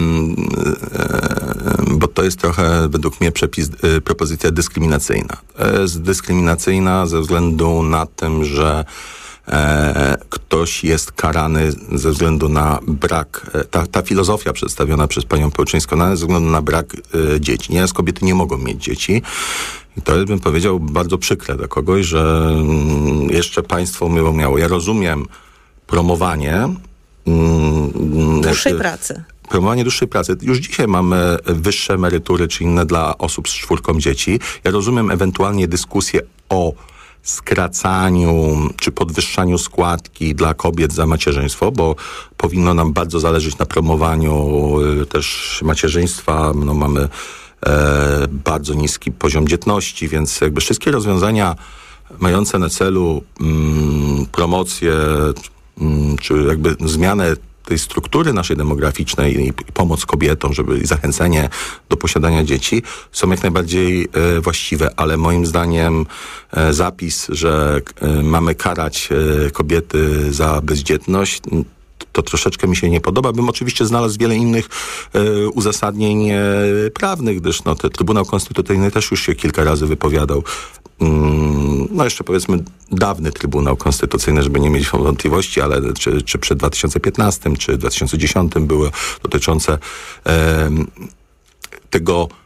bo to jest trochę według mnie przepis, propozycja dyskryminacyjna. To jest dyskryminacyjna ze względu na tym, że e, ktoś jest karany ze względu na brak, ta, ta filozofia przedstawiona przez panią Pełczyńską, ze względu na brak e, dzieci. Nieraz kobiety nie mogą mieć dzieci. I to jest, bym powiedział, bardzo przykre dla kogoś, że mm, jeszcze państwo miało. Ja rozumiem promowanie dłuższej pracy. Promowanie dłuższej pracy. Już dzisiaj mamy wyższe emerytury czy inne dla osób z czwórką dzieci. Ja rozumiem ewentualnie dyskusję o skracaniu czy podwyższaniu składki dla kobiet za macierzyństwo, bo powinno nam bardzo zależeć na promowaniu też macierzyństwa. No, mamy e, bardzo niski poziom dzietności, więc jakby wszystkie rozwiązania mające na celu mm, promocję czy jakby zmianę tej struktury naszej demograficznej i pomoc kobietom, żeby i zachęcenie do posiadania dzieci są jak najbardziej e, właściwe, ale moim zdaniem e, zapis, że e, mamy karać e, kobiety za bezdzietność, to troszeczkę mi się nie podoba. Bym oczywiście znalazł wiele innych e, uzasadnień e, prawnych, gdyż no, te Trybunał Konstytucyjny też już się kilka razy wypowiadał. Mm, no jeszcze powiedzmy dawny Trybunał Konstytucyjny, żeby nie mieć wątpliwości, ale czy, czy przed dwa tysiące piętnastym, czy dwa tysiące dziesiątym były dotyczące e, tego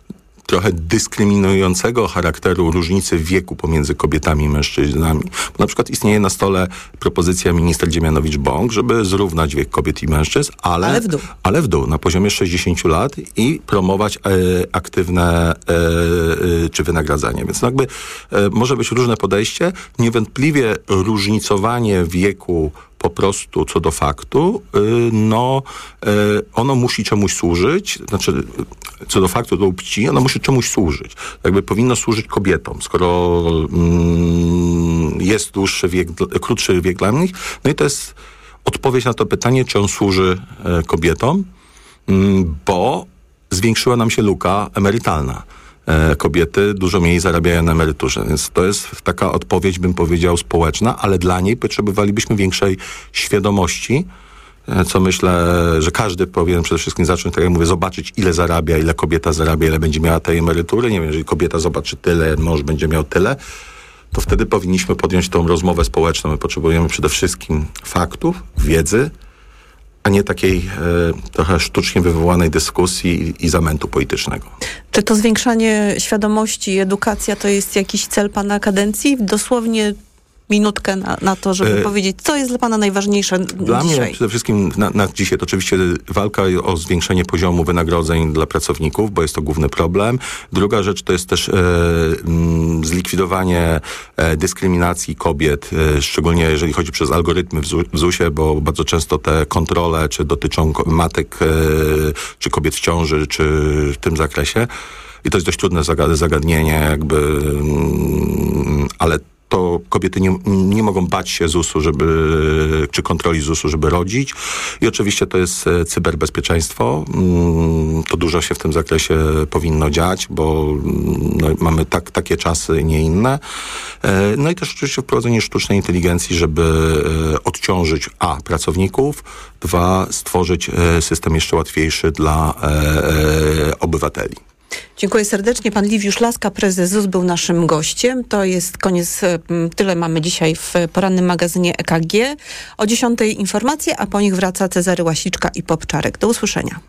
trochę dyskryminującego charakteru różnicy wieku pomiędzy kobietami i mężczyznami. Bo na przykład istnieje na stole propozycja minister Dziemianowicz-Bąk, żeby zrównać wiek kobiet i mężczyzn, ale, ale w dół. Ale w dół, na poziomie sześćdziesięciu lat i promować e, aktywne e, e, czy wynagradzanie. Więc no jakby e, może być różne podejście. Niewątpliwie różnicowanie wieku po prostu co do faktu, no ono musi czemuś służyć, znaczy co do faktu, do płci, ono musi czemuś służyć. Jakby powinno służyć kobietom, skoro mm, jest dłuższy wiek, krótszy wiek dla nich. No i to jest odpowiedź na to pytanie, czy on służy kobietom, bo zwiększyła nam się luka emerytalna. Kobiety dużo mniej zarabiają na emeryturze. Więc to jest taka odpowiedź, bym powiedział, społeczna, ale dla niej potrzebowalibyśmy większej świadomości, co myślę, że każdy powinien przede wszystkim zacząć, tak jak mówię, zobaczyć, ile zarabia, ile kobieta zarabia, ile będzie miała tej emerytury. Nie wiem, jeżeli kobieta zobaczy tyle, mąż będzie miał tyle, to wtedy powinniśmy podjąć tą rozmowę społeczną. My potrzebujemy przede wszystkim faktów, wiedzy, a nie takiej e, trochę sztucznie wywołanej dyskusji i, i zamętu politycznego. Czy to zwiększanie świadomości i edukacja to jest jakiś cel pana kadencji? Dosłownie minutkę na, na to, żeby e, powiedzieć, co jest dla pana najważniejsze dla dzisiaj? Dla mnie przede wszystkim na, na dzisiaj to oczywiście walka o zwiększenie poziomu wynagrodzeń dla pracowników, bo jest to główny problem. Druga rzecz to jest też e, m, zlikwidowanie e, dyskryminacji kobiet, e, szczególnie jeżeli chodzi przez algorytmy w, Z U, w zusie, bo bardzo często te kontrole, czy dotyczą matek, e, czy kobiet w ciąży, czy w tym zakresie. I to jest dość trudne zagadnienie, jakby, m, ale to kobiety nie, nie mogą bać się zusu, żeby, czy kontroli zusu, żeby rodzić. I oczywiście to jest cyberbezpieczeństwo. To dużo się w tym zakresie powinno dziać, bo no, mamy tak, takie czasy, nie inne. No i też oczywiście wprowadzenie sztucznej inteligencji, żeby odciążyć a. pracowników, dwa. stworzyć system jeszcze łatwiejszy dla obywateli. Dziękuję serdecznie. Pan Liwiusz Laska, prezes Z U S, był naszym gościem. To jest koniec, tyle mamy dzisiaj w porannym magazynie E K G. O dziesiątej informacje, a po nich wraca Cezary Łasiczka i Popczarek. Do usłyszenia.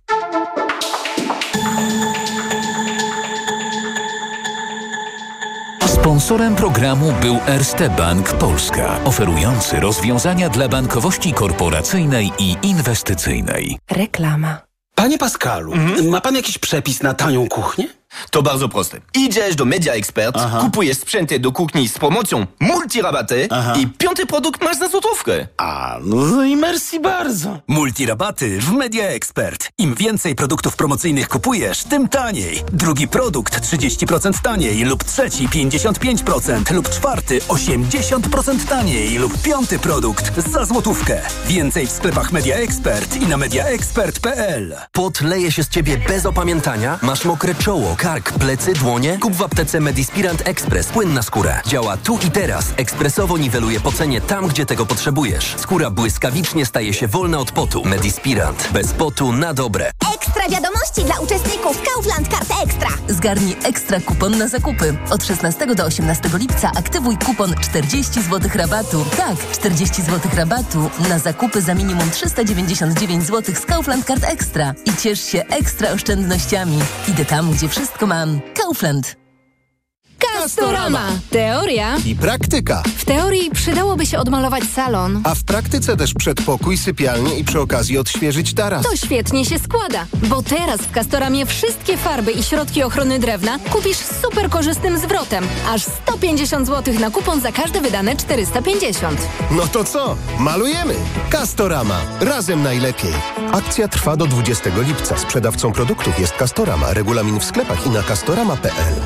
Sponsorem programu był Erste Bank Polska, oferujący rozwiązania dla bankowości korporacyjnej i inwestycyjnej. Reklama. Panie Pascalu, mhm. ma pan jakiś przepis na tanią kuchnię? To bardzo proste. Idziesz do Media Expert, Aha. kupujesz sprzęty do kuchni z promocją multirabaty Aha. i piąty produkt masz za złotówkę. A, no i merci bardzo. Multirabaty w Media Expert. Im więcej produktów promocyjnych kupujesz, tym taniej. Drugi produkt trzydzieści procent taniej lub trzeci pięćdziesiąt pięć procent lub czwarty osiemdziesiąt procent taniej lub piąty produkt za złotówkę. Więcej w sklepach Media Expert i na mediaexpert kropka p l. Pot leje się z ciebie bez opamiętania? Masz mokre czoło, kark, plecy, dłonie? Kup w aptece Medispirant Express. Płyn na skórę. Działa tu i teraz. Ekspresowo niweluje pocenie tam, gdzie tego potrzebujesz. Skóra błyskawicznie staje się wolna od potu. Medispirant. Bez potu na dobre. Ekstra wiadomości dla uczestników Kaufland Kart Ekstra. Zgarnij ekstra kupon na zakupy. Od szesnastego do osiemnastego lipca aktywuj kupon czterdzieści złotych rabatu. Tak, czterdzieści złotych rabatu na zakupy za minimum trzysta dziewięćdziesiąt dziewięć złotych z Kaufland Kart Ekstra. I ciesz się ekstra oszczędnościami. Idę tam, gdzie wszystko mam. Kaufland. Castorama. Teoria i praktyka. W teorii przydałoby się odmalować salon. A w praktyce też przedpokój, sypialnię i przy okazji odświeżyć taras. To świetnie się składa, bo teraz w Castoramie wszystkie farby i środki ochrony drewna kupisz z super korzystnym zwrotem. Aż sto pięćdziesiąt złotych na kupon za każde wydane czterysta pięćdziesiąt. No to co? Malujemy! Castorama. Razem najlepiej. Akcja trwa do dwudziestego lipca. Sprzedawcą produktów jest Castorama. Regulamin w sklepach i na castorama kropka p l.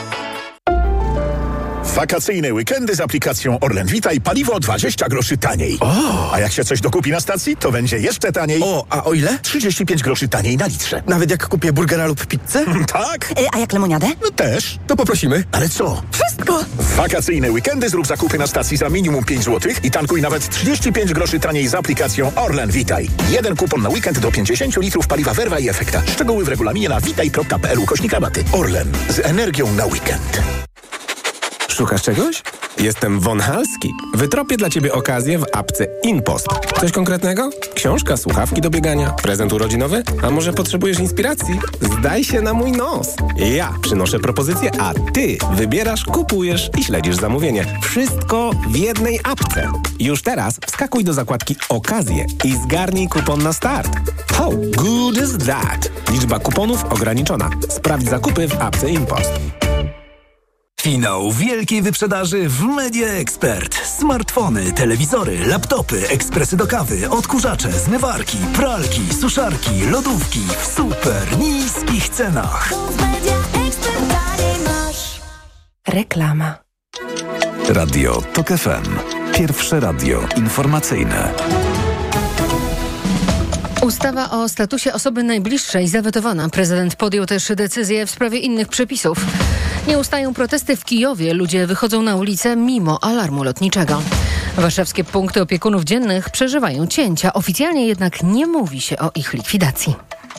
Wakacyjne weekendy z aplikacją Orlen Witaj paliwo dwadzieścia groszy taniej. O! A jak się coś dokupi na stacji, to będzie jeszcze taniej. O, a o ile? trzydzieści pięć groszy taniej na litrze. Nawet jak kupię burgera lub pizzę? Tak. Y, a jak lemoniadę? No też. To poprosimy. Ale co? Wszystko! W wakacyjne weekendy zrób zakupy na stacji za minimum pięć złotych i tankuj nawet trzydzieści pięć groszy taniej z aplikacją Orlen Witaj. Jeden kupon na weekend do pięćdziesiąt litrów paliwa Verva i Efekta. Szczegóły w regulaminie na witaj kropka p l ukośnik rabaty. Orlen. Z energią na weekend. Szukasz czegoś? Jestem Von Halski. Wytropię dla Ciebie okazję w apce InPost. Coś konkretnego? Książka, słuchawki do biegania, prezent urodzinowy? A może potrzebujesz inspiracji? Zdaj się na mój nos. Ja przynoszę propozycję, a Ty wybierasz, kupujesz i śledzisz zamówienie. Wszystko w jednej apce. Już teraz wskakuj do zakładki Okazje i zgarnij kupon na start. How good is that? Liczba kuponów ograniczona. Sprawdź zakupy w apce InPost. Finał wielkiej wyprzedaży w Media Expert. Smartfony, telewizory, laptopy, ekspresy do kawy, odkurzacze, zmywarki, pralki, suszarki, lodówki w super niskich cenach. Reklama. Radio Tok F M. Pierwsze radio informacyjne. Ustawa o statusie osoby najbliższej zawetowana. Prezydent podjął też decyzję w sprawie innych przepisów. Nie ustają protesty w Kijowie. Ludzie wychodzą na ulicę mimo alarmu lotniczego. Warszawskie punkty opiekunów dziennych przeżywają cięcia. Oficjalnie jednak nie mówi się o ich likwidacji.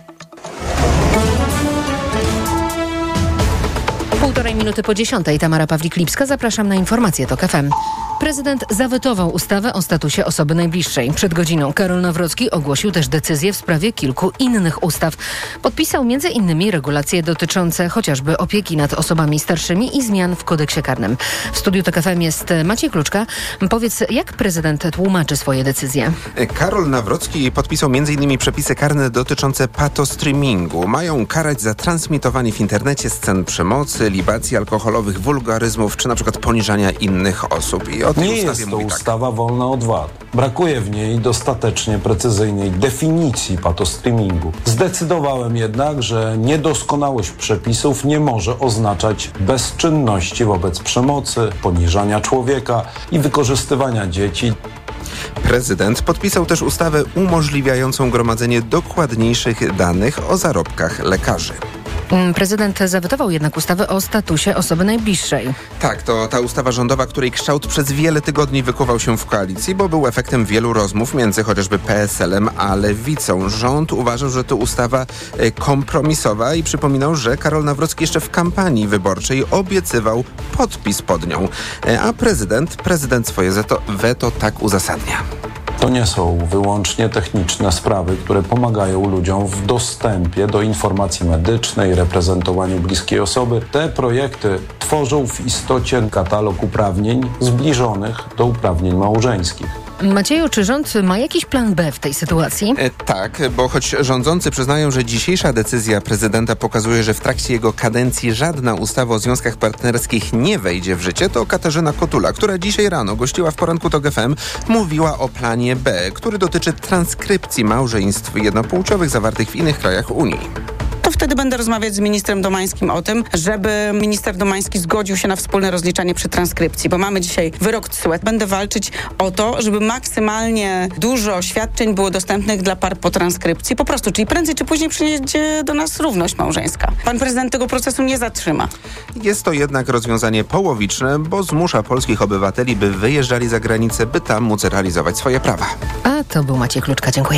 Półtorej minuty po dziesiątej. Tamara Pawlik-Lipska. Zapraszam na informacje Tok F M. Prezydent zawetował ustawę o statusie osoby najbliższej. Przed godziną Karol Nawrocki ogłosił też decyzję w sprawie kilku innych ustaw. Podpisał między innymi regulacje dotyczące chociażby opieki nad osobami starszymi i zmian w kodeksie karnym. W studiu Tok F M jest Maciej Kluczka. Powiedz, jak prezydent tłumaczy swoje decyzje? Karol Nawrocki podpisał między innymi przepisy karne dotyczące patostreamingu. Mają karać za transmitowanie w internecie scen przemocy, libacji alkoholowych, wulgaryzmów czy na przykład poniżania innych osób. I o tej Nie jest to ustawa tak. wolna od wad. Brakuje w niej dostatecznie precyzyjnej definicji patostreamingu. Zdecydowałem jednak, że niedoskonałość przepisów nie może oznaczać bezczynności wobec przemocy, poniżania człowieka i wykorzystywania dzieci. Prezydent podpisał też ustawę umożliwiającą gromadzenie dokładniejszych danych o zarobkach lekarzy. Prezydent zawetował jednak ustawę o statusie osoby najbliższej. Tak, to ta ustawa rządowa, której kształt przez wiele tygodni wykuwał się w koalicji, bo był efektem wielu rozmów między chociażby P S L-em a Lewicą. Rząd uważał, że to ustawa kompromisowa i przypominał, że Karol Nawrocki jeszcze w kampanii wyborczej obiecywał podpis pod nią. A prezydent, prezydent swoje weto, weto tak uzasadnia. To nie są wyłącznie techniczne sprawy, które pomagają ludziom w dostępie do informacji medycznej, reprezentowaniu bliskiej osoby. Te projekty tworzą w istocie katalog uprawnień zbliżonych do uprawnień małżeńskich. Macieju, czy rząd ma jakiś plan B w tej sytuacji? E, tak, bo choć rządzący przyznają, że dzisiejsza decyzja prezydenta pokazuje, że w trakcie jego kadencji żadna ustawa o związkach partnerskich nie wejdzie w życie, to Katarzyna Kotula, która dzisiaj rano gościła w poranku Tok F M, mówiła o planie B, który dotyczy transkrypcji małżeństw jednopłciowych zawartych w innych krajach Unii. To wtedy będę rozmawiać z ministrem Domańskim o tym, żeby minister Domański zgodził się na wspólne rozliczanie przy transkrypcji, bo mamy dzisiaj wyrok T S U E. Będę walczyć o to, żeby maksymalnie dużo świadczeń było dostępnych dla par po transkrypcji. Po prostu, czyli prędzej czy później przyjedzie do nas równość małżeńska. Pan prezydent tego procesu nie zatrzyma. Jest to jednak rozwiązanie połowiczne, bo zmusza polskich obywateli, by wyjeżdżali za granicę, by tam móc realizować swoje prawa. A to był Maciej Kluczka. Dziękuję.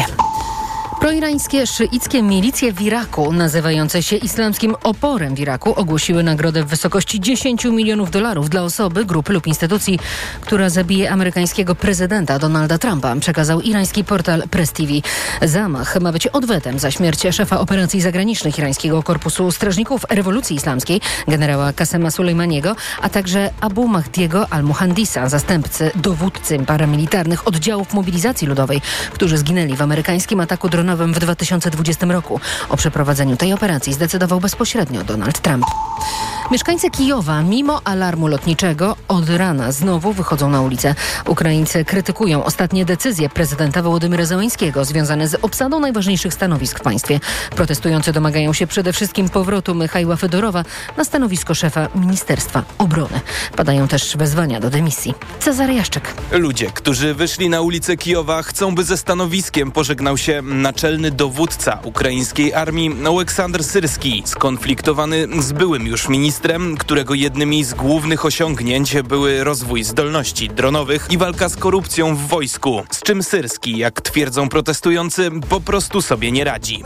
Proirańskie szyickie milicje w Iraku, nazywające się Islamskim Oporem w Iraku, ogłosiły nagrodę w wysokości dziesięć milionów dolarów dla osoby, grupy lub instytucji, która zabije amerykańskiego prezydenta Donalda Trumpa, przekazał irański portal Press T V. Zamach ma być odwetem za śmierć szefa operacji zagranicznych irańskiego Korpusu Strażników Rewolucji Islamskiej, generała Kasema Sulejmaniego, a także Abu Mahdiego al-Muhandisa, zastępcy dowódcy paramilitarnych oddziałów mobilizacji ludowej, którzy zginęli w amerykańskim ataku dronowym w dwa tysiące dwudziestym roku. O przeprowadzeniu tej operacji zdecydował bezpośrednio Donald Trump. Mieszkańcy Kijowa, mimo alarmu lotniczego, od rana znowu wychodzą na ulicę. Ukraińcy krytykują ostatnie decyzje prezydenta Wołodymyra Zełenskiego związane z obsadą najważniejszych stanowisk w państwie. Protestujący domagają się przede wszystkim powrotu Michaiła Fedorowa na stanowisko szefa Ministerstwa Obrony. Padają też wezwania do dymisji. Cezary Jaszczyk. Ludzie, którzy wyszli na ulicę Kijowa, chcą, by ze stanowiskiem pożegnał się naczelny dowódca ukraińskiej armii Oleksandr Syrski, skonfliktowany z byłym już ministrem ministrem, którego jednymi z głównych osiągnięć były rozwój zdolności dronowych i walka z korupcją w wojsku, z czym Syrski, jak twierdzą protestujący, po prostu sobie nie radzi.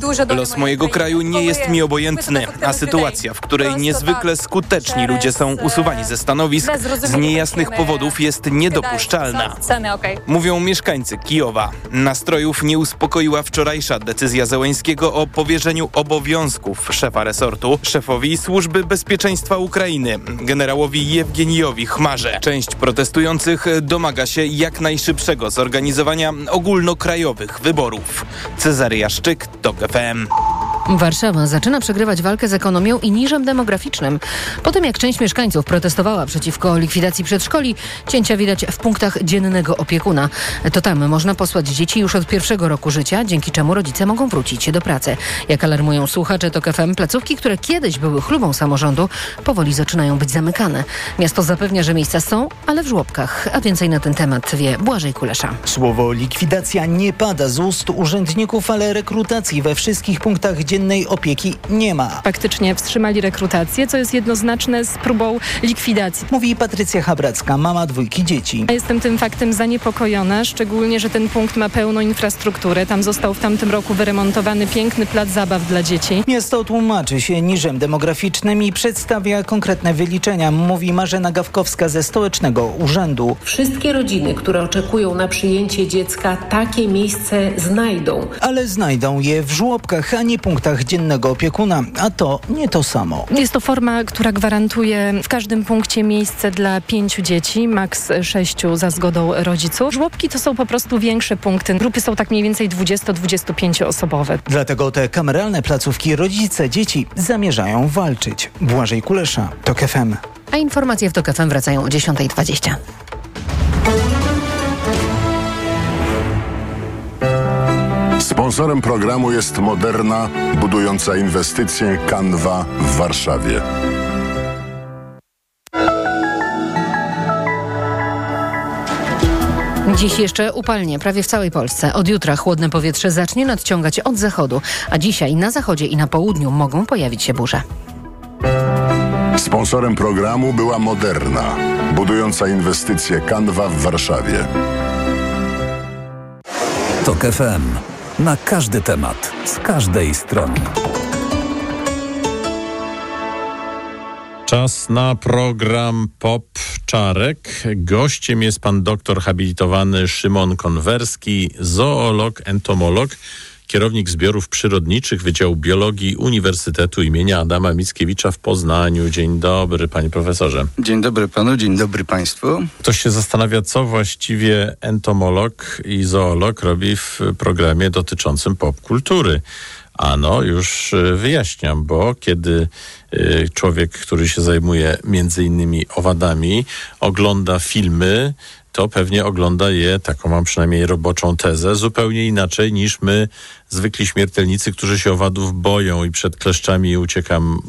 Los mojego kraju nie jest mi obojętny, a sytuacja, w której niezwykle skuteczni ludzie są usuwani ze stanowisk z niejasnych powodów, jest niedopuszczalna. Mówią mieszkańcy Kijowa. Nastrojów nie uspokoiła wczorajsza decyzja Zełeńskiego o powierzeniu obowiązków szefa resortu szefowi Służby Bezpieczeństwa Ukrainy, generałowi Jewgenijowi Chmarze. Część protestujących domaga się jak najszybszego zorganizowania ogólnokrajowych wyborów. Cezary Jaszczyk, TOK F M. Warszawa zaczyna przegrywać walkę z ekonomią i niżem demograficznym. Po tym, jak część mieszkańców protestowała przeciwko likwidacji przedszkoli, cięcia widać w punktach dziennego opiekuna. To tam można posłać dzieci już od pierwszego roku życia, dzięki czemu rodzice mogą wrócić do pracy. Jak alarmują słuchacze TOK F M, placówki, które kiedyś były chlubą samorządu, powoli zaczynają być zamykane. Miasto zapewnia, że miejsca są, ale w żłobkach. A więcej na ten temat wie Błażej Kulesza. Słowo likwidacja nie pada z ust urzędników, ale rekrutacji we wszystkich punktach dziennej opieki nie ma. Faktycznie wstrzymali rekrutację, co jest jednoznaczne z próbą likwidacji. Mówi Patrycja Chabracka, mama dwójki dzieci. Jestem tym faktem zaniepokojona, szczególnie, że ten punkt ma pełną infrastrukturę. Tam został w tamtym roku wyremontowany piękny plac zabaw dla dzieci. Miasto tłumaczy się niżem demograficznym i przedstawia konkretne wyliczenia, mówi Marzena Gawkowska ze Stołecznego Urzędu. Wszystkie rodziny, które oczekują na przyjęcie dziecka, takie miejsce znajdą. Ale znajdą je w żłobkach, a nie punktach dziennego opiekuna, a to nie to samo. Jest to forma, która gwarantuje w każdym punkcie miejsce dla pięciu dzieci, maks sześciu za zgodą rodziców. Żłobki to są po prostu większe punkty. Grupy są tak mniej więcej dwudziesto do dwudziestu pięciu osobowe. Dlatego te kameralne placówki rodzice dzieci zamierzają walczyć. Błażej Kulesza, TOK F M. A informacje w TOK F M wracają o dziesiąta dwadzieścia. Sponsorem programu jest Moderna, budująca inwestycje Canva w Warszawie. Dziś jeszcze upalnie, prawie w całej Polsce. Od jutra chłodne powietrze zacznie nadciągać od zachodu, a dzisiaj na zachodzie i na południu mogą pojawić się burze. Sponsorem programu była Moderna, budująca inwestycje Canva w Warszawie. TOK F M. Na każdy temat, z każdej strony. Czas na program Pop Czarek. Gościem jest pan doktor habilitowany Szymon Konwerski, zoolog, entomolog, kierownik zbiorów przyrodniczych Wydziału Biologii Uniwersytetu imienia Adama Mickiewicza w Poznaniu. Dzień dobry, panie profesorze. Dzień dobry panu, dzień dobry państwu. Ktoś się zastanawia, co właściwie entomolog i zoolog robi w programie dotyczącym popkultury. Ano, już wyjaśniam, bo kiedy y, człowiek, który się zajmuje między innymi owadami, ogląda filmy, to pewnie ogląda je, taką mam przynajmniej roboczą tezę, zupełnie inaczej niż my, zwykli śmiertelnicy, którzy się owadów boją i przed kleszczami uciekają.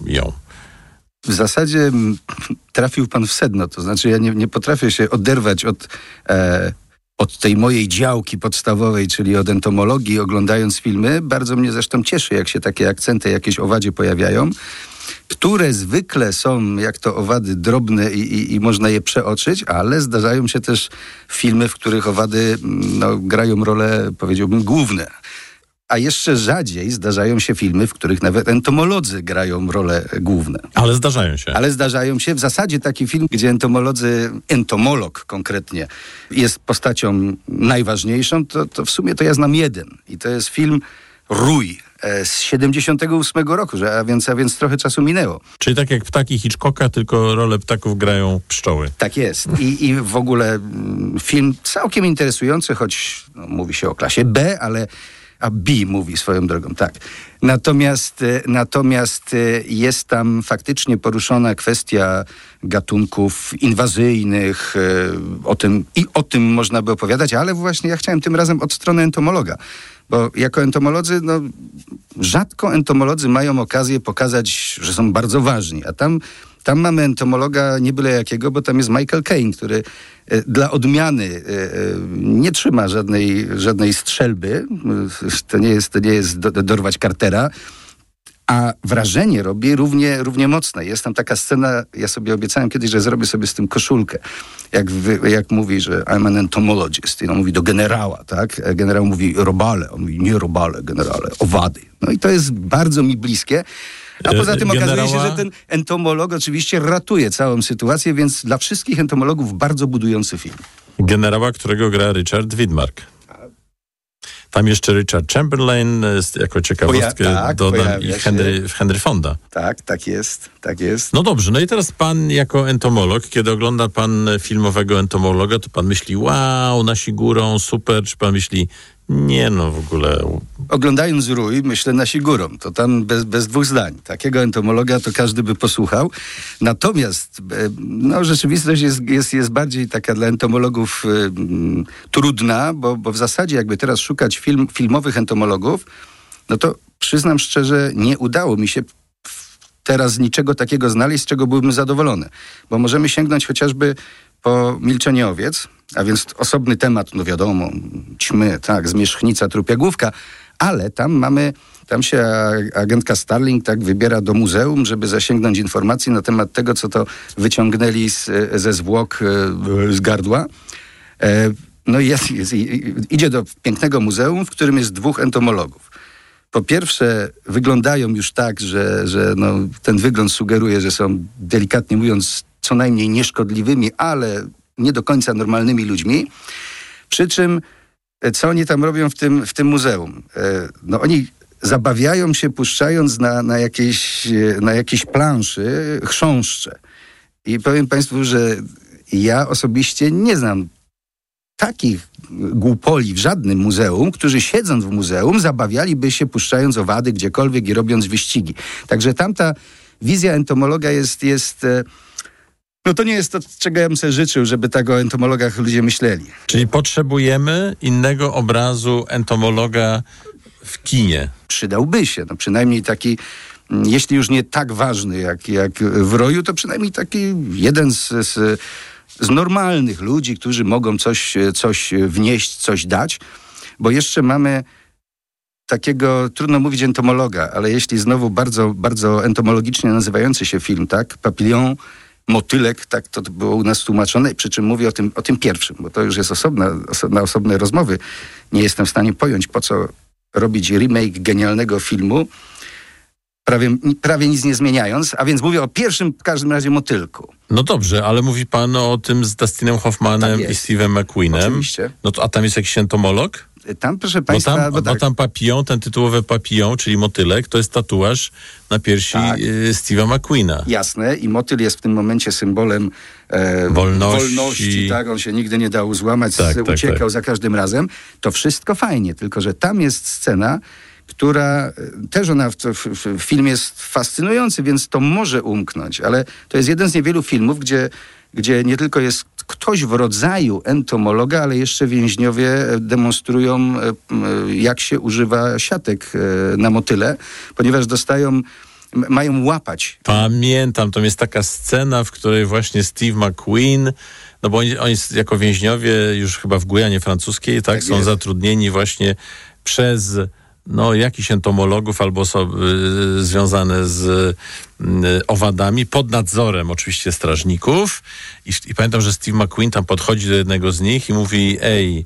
W zasadzie trafił pan w sedno, to znaczy ja nie, nie potrafię się oderwać od... E, od tej mojej działki podstawowej, czyli od entomologii, oglądając filmy. Bardzo mnie zresztą cieszy, jak się takie akcenty jakieś owadzie pojawiają, które zwykle są, jak to owady, drobne i, i, i można je przeoczyć, ale zdarzają się też filmy, w których owady no, grają role, powiedziałbym, główne. A jeszcze rzadziej zdarzają się filmy, w których nawet entomolodzy grają role główne. Ale zdarzają się. Ale zdarzają się. W zasadzie taki film, gdzie entomolodzy, entomolog konkretnie, jest postacią najważniejszą, to, to w sumie to ja znam jeden. I to jest film Rój z siedemdziesiątego ósmego roku, że, a, więc, a więc trochę czasu minęło. Czyli tak jak ptaki Hitchcocka, tylko rolę ptaków grają pszczoły. Tak jest. I, i w ogóle film całkiem interesujący, choć no, mówi się o klasie B, ale a B mówi swoją drogą, tak. Natomiast, natomiast jest tam faktycznie poruszona kwestia gatunków inwazyjnych, o tym, i o tym można by opowiadać, ale właśnie ja chciałem tym razem od strony entomologa, bo jako entomolodzy, no, rzadko entomolodzy mają okazję pokazać, że są bardzo ważni, a tam Tam mamy entomologa nie byle jakiego, bo tam jest Michael Caine, który e, dla odmiany e, nie trzyma żadnej, żadnej strzelby. To nie jest, to nie jest do, dorwać Cartera, A wrażenie robi równie, równie mocne. Jest tam taka scena, ja sobie obiecałem kiedyś, że zrobię sobie z tym koszulkę. Jak, wy, jak mówi, że I'm an entomologist. I on mówi do generała, tak? Generał mówi robale. On mówi nie robale, generale, owady. No i to jest bardzo mi bliskie. A poza tym Generała... okazuje się, że ten entomolog oczywiście ratuje całą sytuację, więc dla wszystkich entomologów bardzo budujący film. Generała, którego gra Richard Widmark. Tam jeszcze Richard Chamberlain jako ciekawostkę Poja- tak, dodam i Henry, Henry Fonda. Tak, tak jest, tak jest. No dobrze, no i teraz pan jako entomolog, kiedy ogląda pan filmowego entomologa, to pan myśli, wow, nasi górą, super, czy pan myśli, nie no w ogóle... Oglądając Rój, myślę nasi górą. To tam bez, bez dwóch zdań. Takiego entomologa to każdy by posłuchał. Natomiast no, rzeczywistość jest, jest, jest bardziej taka dla entomologów y, trudna, bo, bo w zasadzie jakby teraz szukać film, filmowych entomologów, no to przyznam szczerze, nie udało mi się teraz niczego takiego znaleźć, z czego byłbym zadowolony. Bo możemy sięgnąć chociażby po Milczenie owiec, a więc osobny temat, no wiadomo, ćmy, tak, zmierzchnica, trupiagłówka, ale tam mamy, tam się agentka Starling tak wybiera do muzeum, żeby zasięgnąć informacji na temat tego, co to wyciągnęli z, ze zwłok z gardła. No i jest, jest, idzie do pięknego muzeum, w którym jest dwóch entomologów. Po pierwsze, wyglądają już tak, że, że no, ten wygląd sugeruje, że są, delikatnie mówiąc, co najmniej nieszkodliwymi, ale nie do końca normalnymi ludźmi. Przy czym, co oni tam robią w tym, w tym muzeum? No oni zabawiają się, puszczając na, na, jakiejś, na jakiejś planszy chrząszcze. I powiem państwu, że ja osobiście nie znam takich głupoli w żadnym muzeum, którzy siedząc w muzeum zabawialiby się puszczając owady gdziekolwiek i robiąc wyścigi. Także tamta wizja entomologa jest... jest no to nie jest to, czego ja bym sobie życzył, żeby tak o entomologach ludzie myśleli. Czyli potrzebujemy innego obrazu entomologa w kinie. Przydałby się, no przynajmniej taki, jeśli już nie tak ważny jak, jak w Roju, to przynajmniej taki jeden z, z, z normalnych ludzi, którzy mogą coś, coś wnieść, coś dać, bo jeszcze mamy takiego, trudno mówić entomologa, ale jeśli znowu bardzo, bardzo entomologicznie nazywający się film, tak? Papillon, motylek, tak to było u nas tłumaczone, przy czym mówię o tym, o tym pierwszym, bo to już jest osobna, osobna, osobne rozmowy. Nie jestem w stanie pojąć, po co robić remake genialnego filmu, prawie, prawie nic nie zmieniając, a więc mówię o pierwszym w każdym razie motylku. No dobrze, ale mówi pan o tym z Dustinem Hoffmanem i Steve'em McQueenem. Oczywiście. No to, a tam jest jakiś entomolog? Tam, proszę państwa... Bo tam, bo tak. bo tam papillon, ten tytułowy papillon, czyli motylek, to jest tatuaż na piersi tak. y, Steve'a McQueena. Jasne. I motyl jest w tym momencie symbolem e, wolności. wolności. Tak, on się nigdy nie dał złamać, tak, tak, uciekał tak. za każdym razem. To wszystko fajnie, tylko że tam jest scena, która też ona w, w, w film jest fascynujący, więc to może umknąć, ale to jest jeden z niewielu filmów, gdzie, gdzie nie tylko jest ktoś w rodzaju entomologa, ale jeszcze więźniowie demonstrują, jak się używa siatek na motyle, ponieważ dostają, mają łapać. Pamiętam, to jest taka scena, w której właśnie Steve McQueen, no bo oni, oni jako więźniowie już chyba w Gujanie francuskiej, tak, tak są jest. zatrudnieni właśnie przez no, jakichś entomologów albo osoby y, związane z y, owadami, pod nadzorem oczywiście strażników. I, I pamiętam, że Steve McQueen tam podchodzi do jednego z nich i mówi, ej,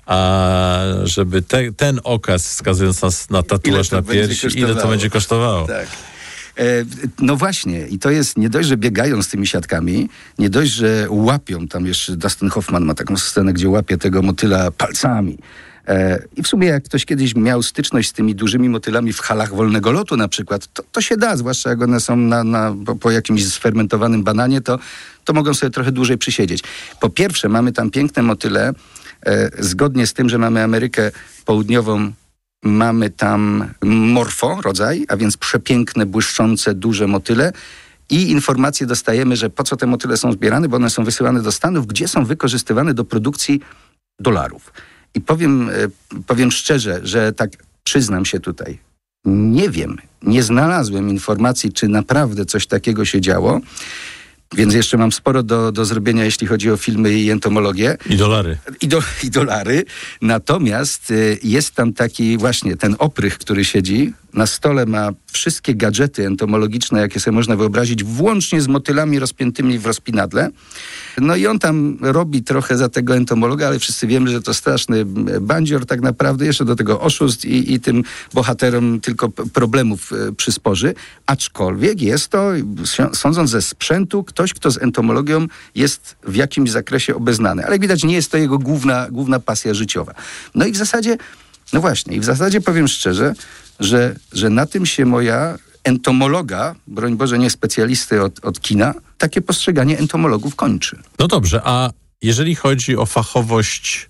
a żeby te, ten okaz skazując nas na tatuaż na piersi, ile to będzie kosztowało? Tak. E, no właśnie, i to jest nie dość, że biegają z tymi siatkami, nie dość, że łapią, tam jeszcze Dustin Hoffman ma taką scenę, gdzie łapie tego motyla palcami. I w sumie jak ktoś kiedyś miał styczność z tymi dużymi motylami w halach wolnego lotu na przykład, to, to się da, zwłaszcza jak one są na, na, po, po jakimś sfermentowanym bananie, to, to mogą sobie trochę dłużej przysiedzieć. Po pierwsze, mamy tam piękne motyle, e, zgodnie z tym, że mamy Amerykę Południową, mamy tam morfo rodzaj, a więc przepiękne, błyszczące, duże motyle. I informacje dostajemy, że po co te motyle są zbierane, bo one są wysyłane do Stanów, gdzie są wykorzystywane do produkcji dolarów. I powiem, powiem szczerze, że tak przyznam się tutaj, nie wiem, nie znalazłem informacji, czy naprawdę coś takiego się działo, więc jeszcze mam sporo do, do zrobienia, jeśli chodzi o filmy i entomologię. I dolary. I, do, i dolary. Natomiast jest tam taki właśnie ten oprych, który siedzi na stole ma wszystkie gadżety entomologiczne, jakie sobie można wyobrazić, włącznie z motylami rozpiętymi w rozpinadle. No i on tam robi trochę za tego entomologa, ale wszyscy wiemy, że to straszny bandzior tak naprawdę, jeszcze do tego oszust i, i tym bohaterom tylko problemów przysporzy. Aczkolwiek jest to, sądząc ze sprzętu, ktoś, kto z entomologią jest w jakimś zakresie obeznany. Ale jak widać, nie jest to jego główna, główna pasja życiowa. No i w zasadzie, no właśnie, i w zasadzie powiem szczerze, że, że na tym się moja entomologa, broń Boże nie specjalisty od, od kina, takie postrzeganie entomologów kończy. No dobrze, a jeżeli chodzi o fachowość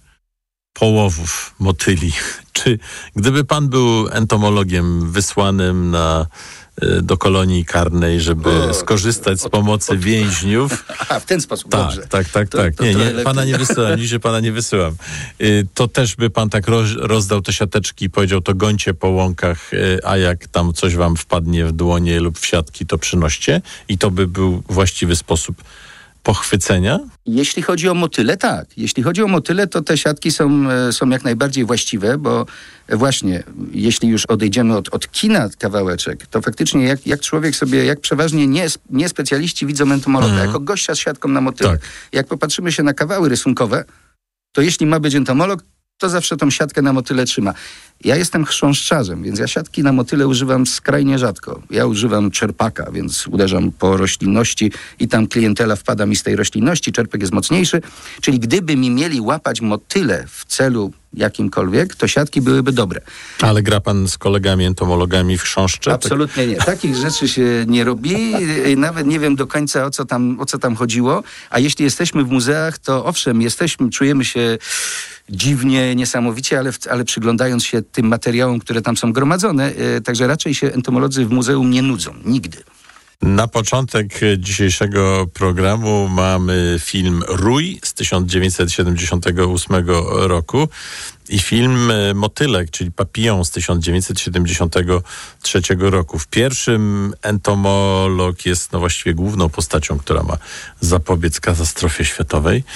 połowów motyli, czy gdyby pan był entomologiem wysłanym na, do kolonii karnej, żeby o, skorzystać z pomocy więźniów... A, w ten sposób, tak, dobrze. Tak, tak, to, tak. To, nie, to nie, lepiej. pana nie wysyłam, dzisiaj pana nie wysyłam. To też by pan tak roz, rozdał te siateczki i powiedział, to gońcie po łąkach, a jak tam coś wam wpadnie w dłonie lub w siatki, to przynoście i to by był właściwy sposób pochwycenia? Jeśli chodzi o motyle, tak. Jeśli chodzi o motyle, to te siatki są, są jak najbardziej właściwe, bo właśnie, jeśli już odejdziemy od, od kina kawałeczek, to faktycznie jak, jak człowiek sobie, jak przeważnie nie, nie specjaliści widzą entomologa, mhm. jako gościa z siatką na motyle. Tak. Jak popatrzymy się na kawały rysunkowe, to jeśli ma być entomolog, to zawsze tą siatkę na motyle trzyma. Ja jestem chrząszczarzem, więc ja siatki na motyle używam skrajnie rzadko. Ja używam czerpaka, więc uderzam po roślinności i tam klientela wpada mi z tej roślinności, czerpek jest mocniejszy. Czyli gdyby mi mieli łapać motyle w celu jakimkolwiek, to siatki byłyby dobre. Ale gra pan z kolegami entomologami w chrząszcze? Absolutnie nie. Takich rzeczy się nie robi. Nawet nie wiem do końca, o co tam, o co tam chodziło. A jeśli jesteśmy w muzeach, to owszem, jesteśmy, czujemy się dziwnie, niesamowicie, ale, ale przyglądając się tym materiałom, które tam są gromadzone, yy, także raczej się entomolodzy w muzeum nie nudzą. Nigdy. Na początek dzisiejszego programu mamy film Rój z tysiąc dziewięćset siedemdziesiątego ósmego roku i film Motylek, czyli Papillon z tysiąc dziewięćset siedemdziesiątego trzeciego roku. W pierwszym entomolog jest no właściwie główną postacią, która ma zapobiec katastrofie światowej,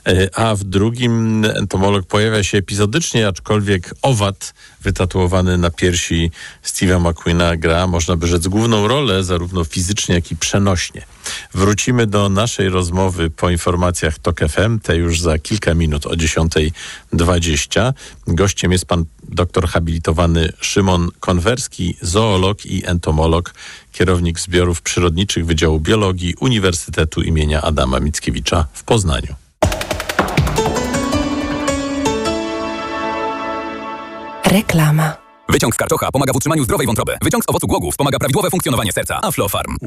a w drugim entomolog pojawia się epizodycznie, aczkolwiek owad wytatuowany na piersi Steve'a McQueena gra, można by rzec, główną rolę, zarówno fizycznie, jak i przenośnie. Wrócimy do naszej rozmowy po informacjach Tok F M, te już za kilka minut o dziesiąta dwadzieścia. Gościem jest pan doktor habilitowany Szymon Konwerski, zoolog i entomolog, kierownik zbiorów przyrodniczych Wydziału Biologii Uniwersytetu imienia Adama Mickiewicza w Poznaniu. Reklama. Wyciąg z karczocha pomaga w utrzymaniu zdrowej wątroby. Wyciąg z owocu głogów wspomaga prawidłowe funkcjonowanie serca. Aflofarm.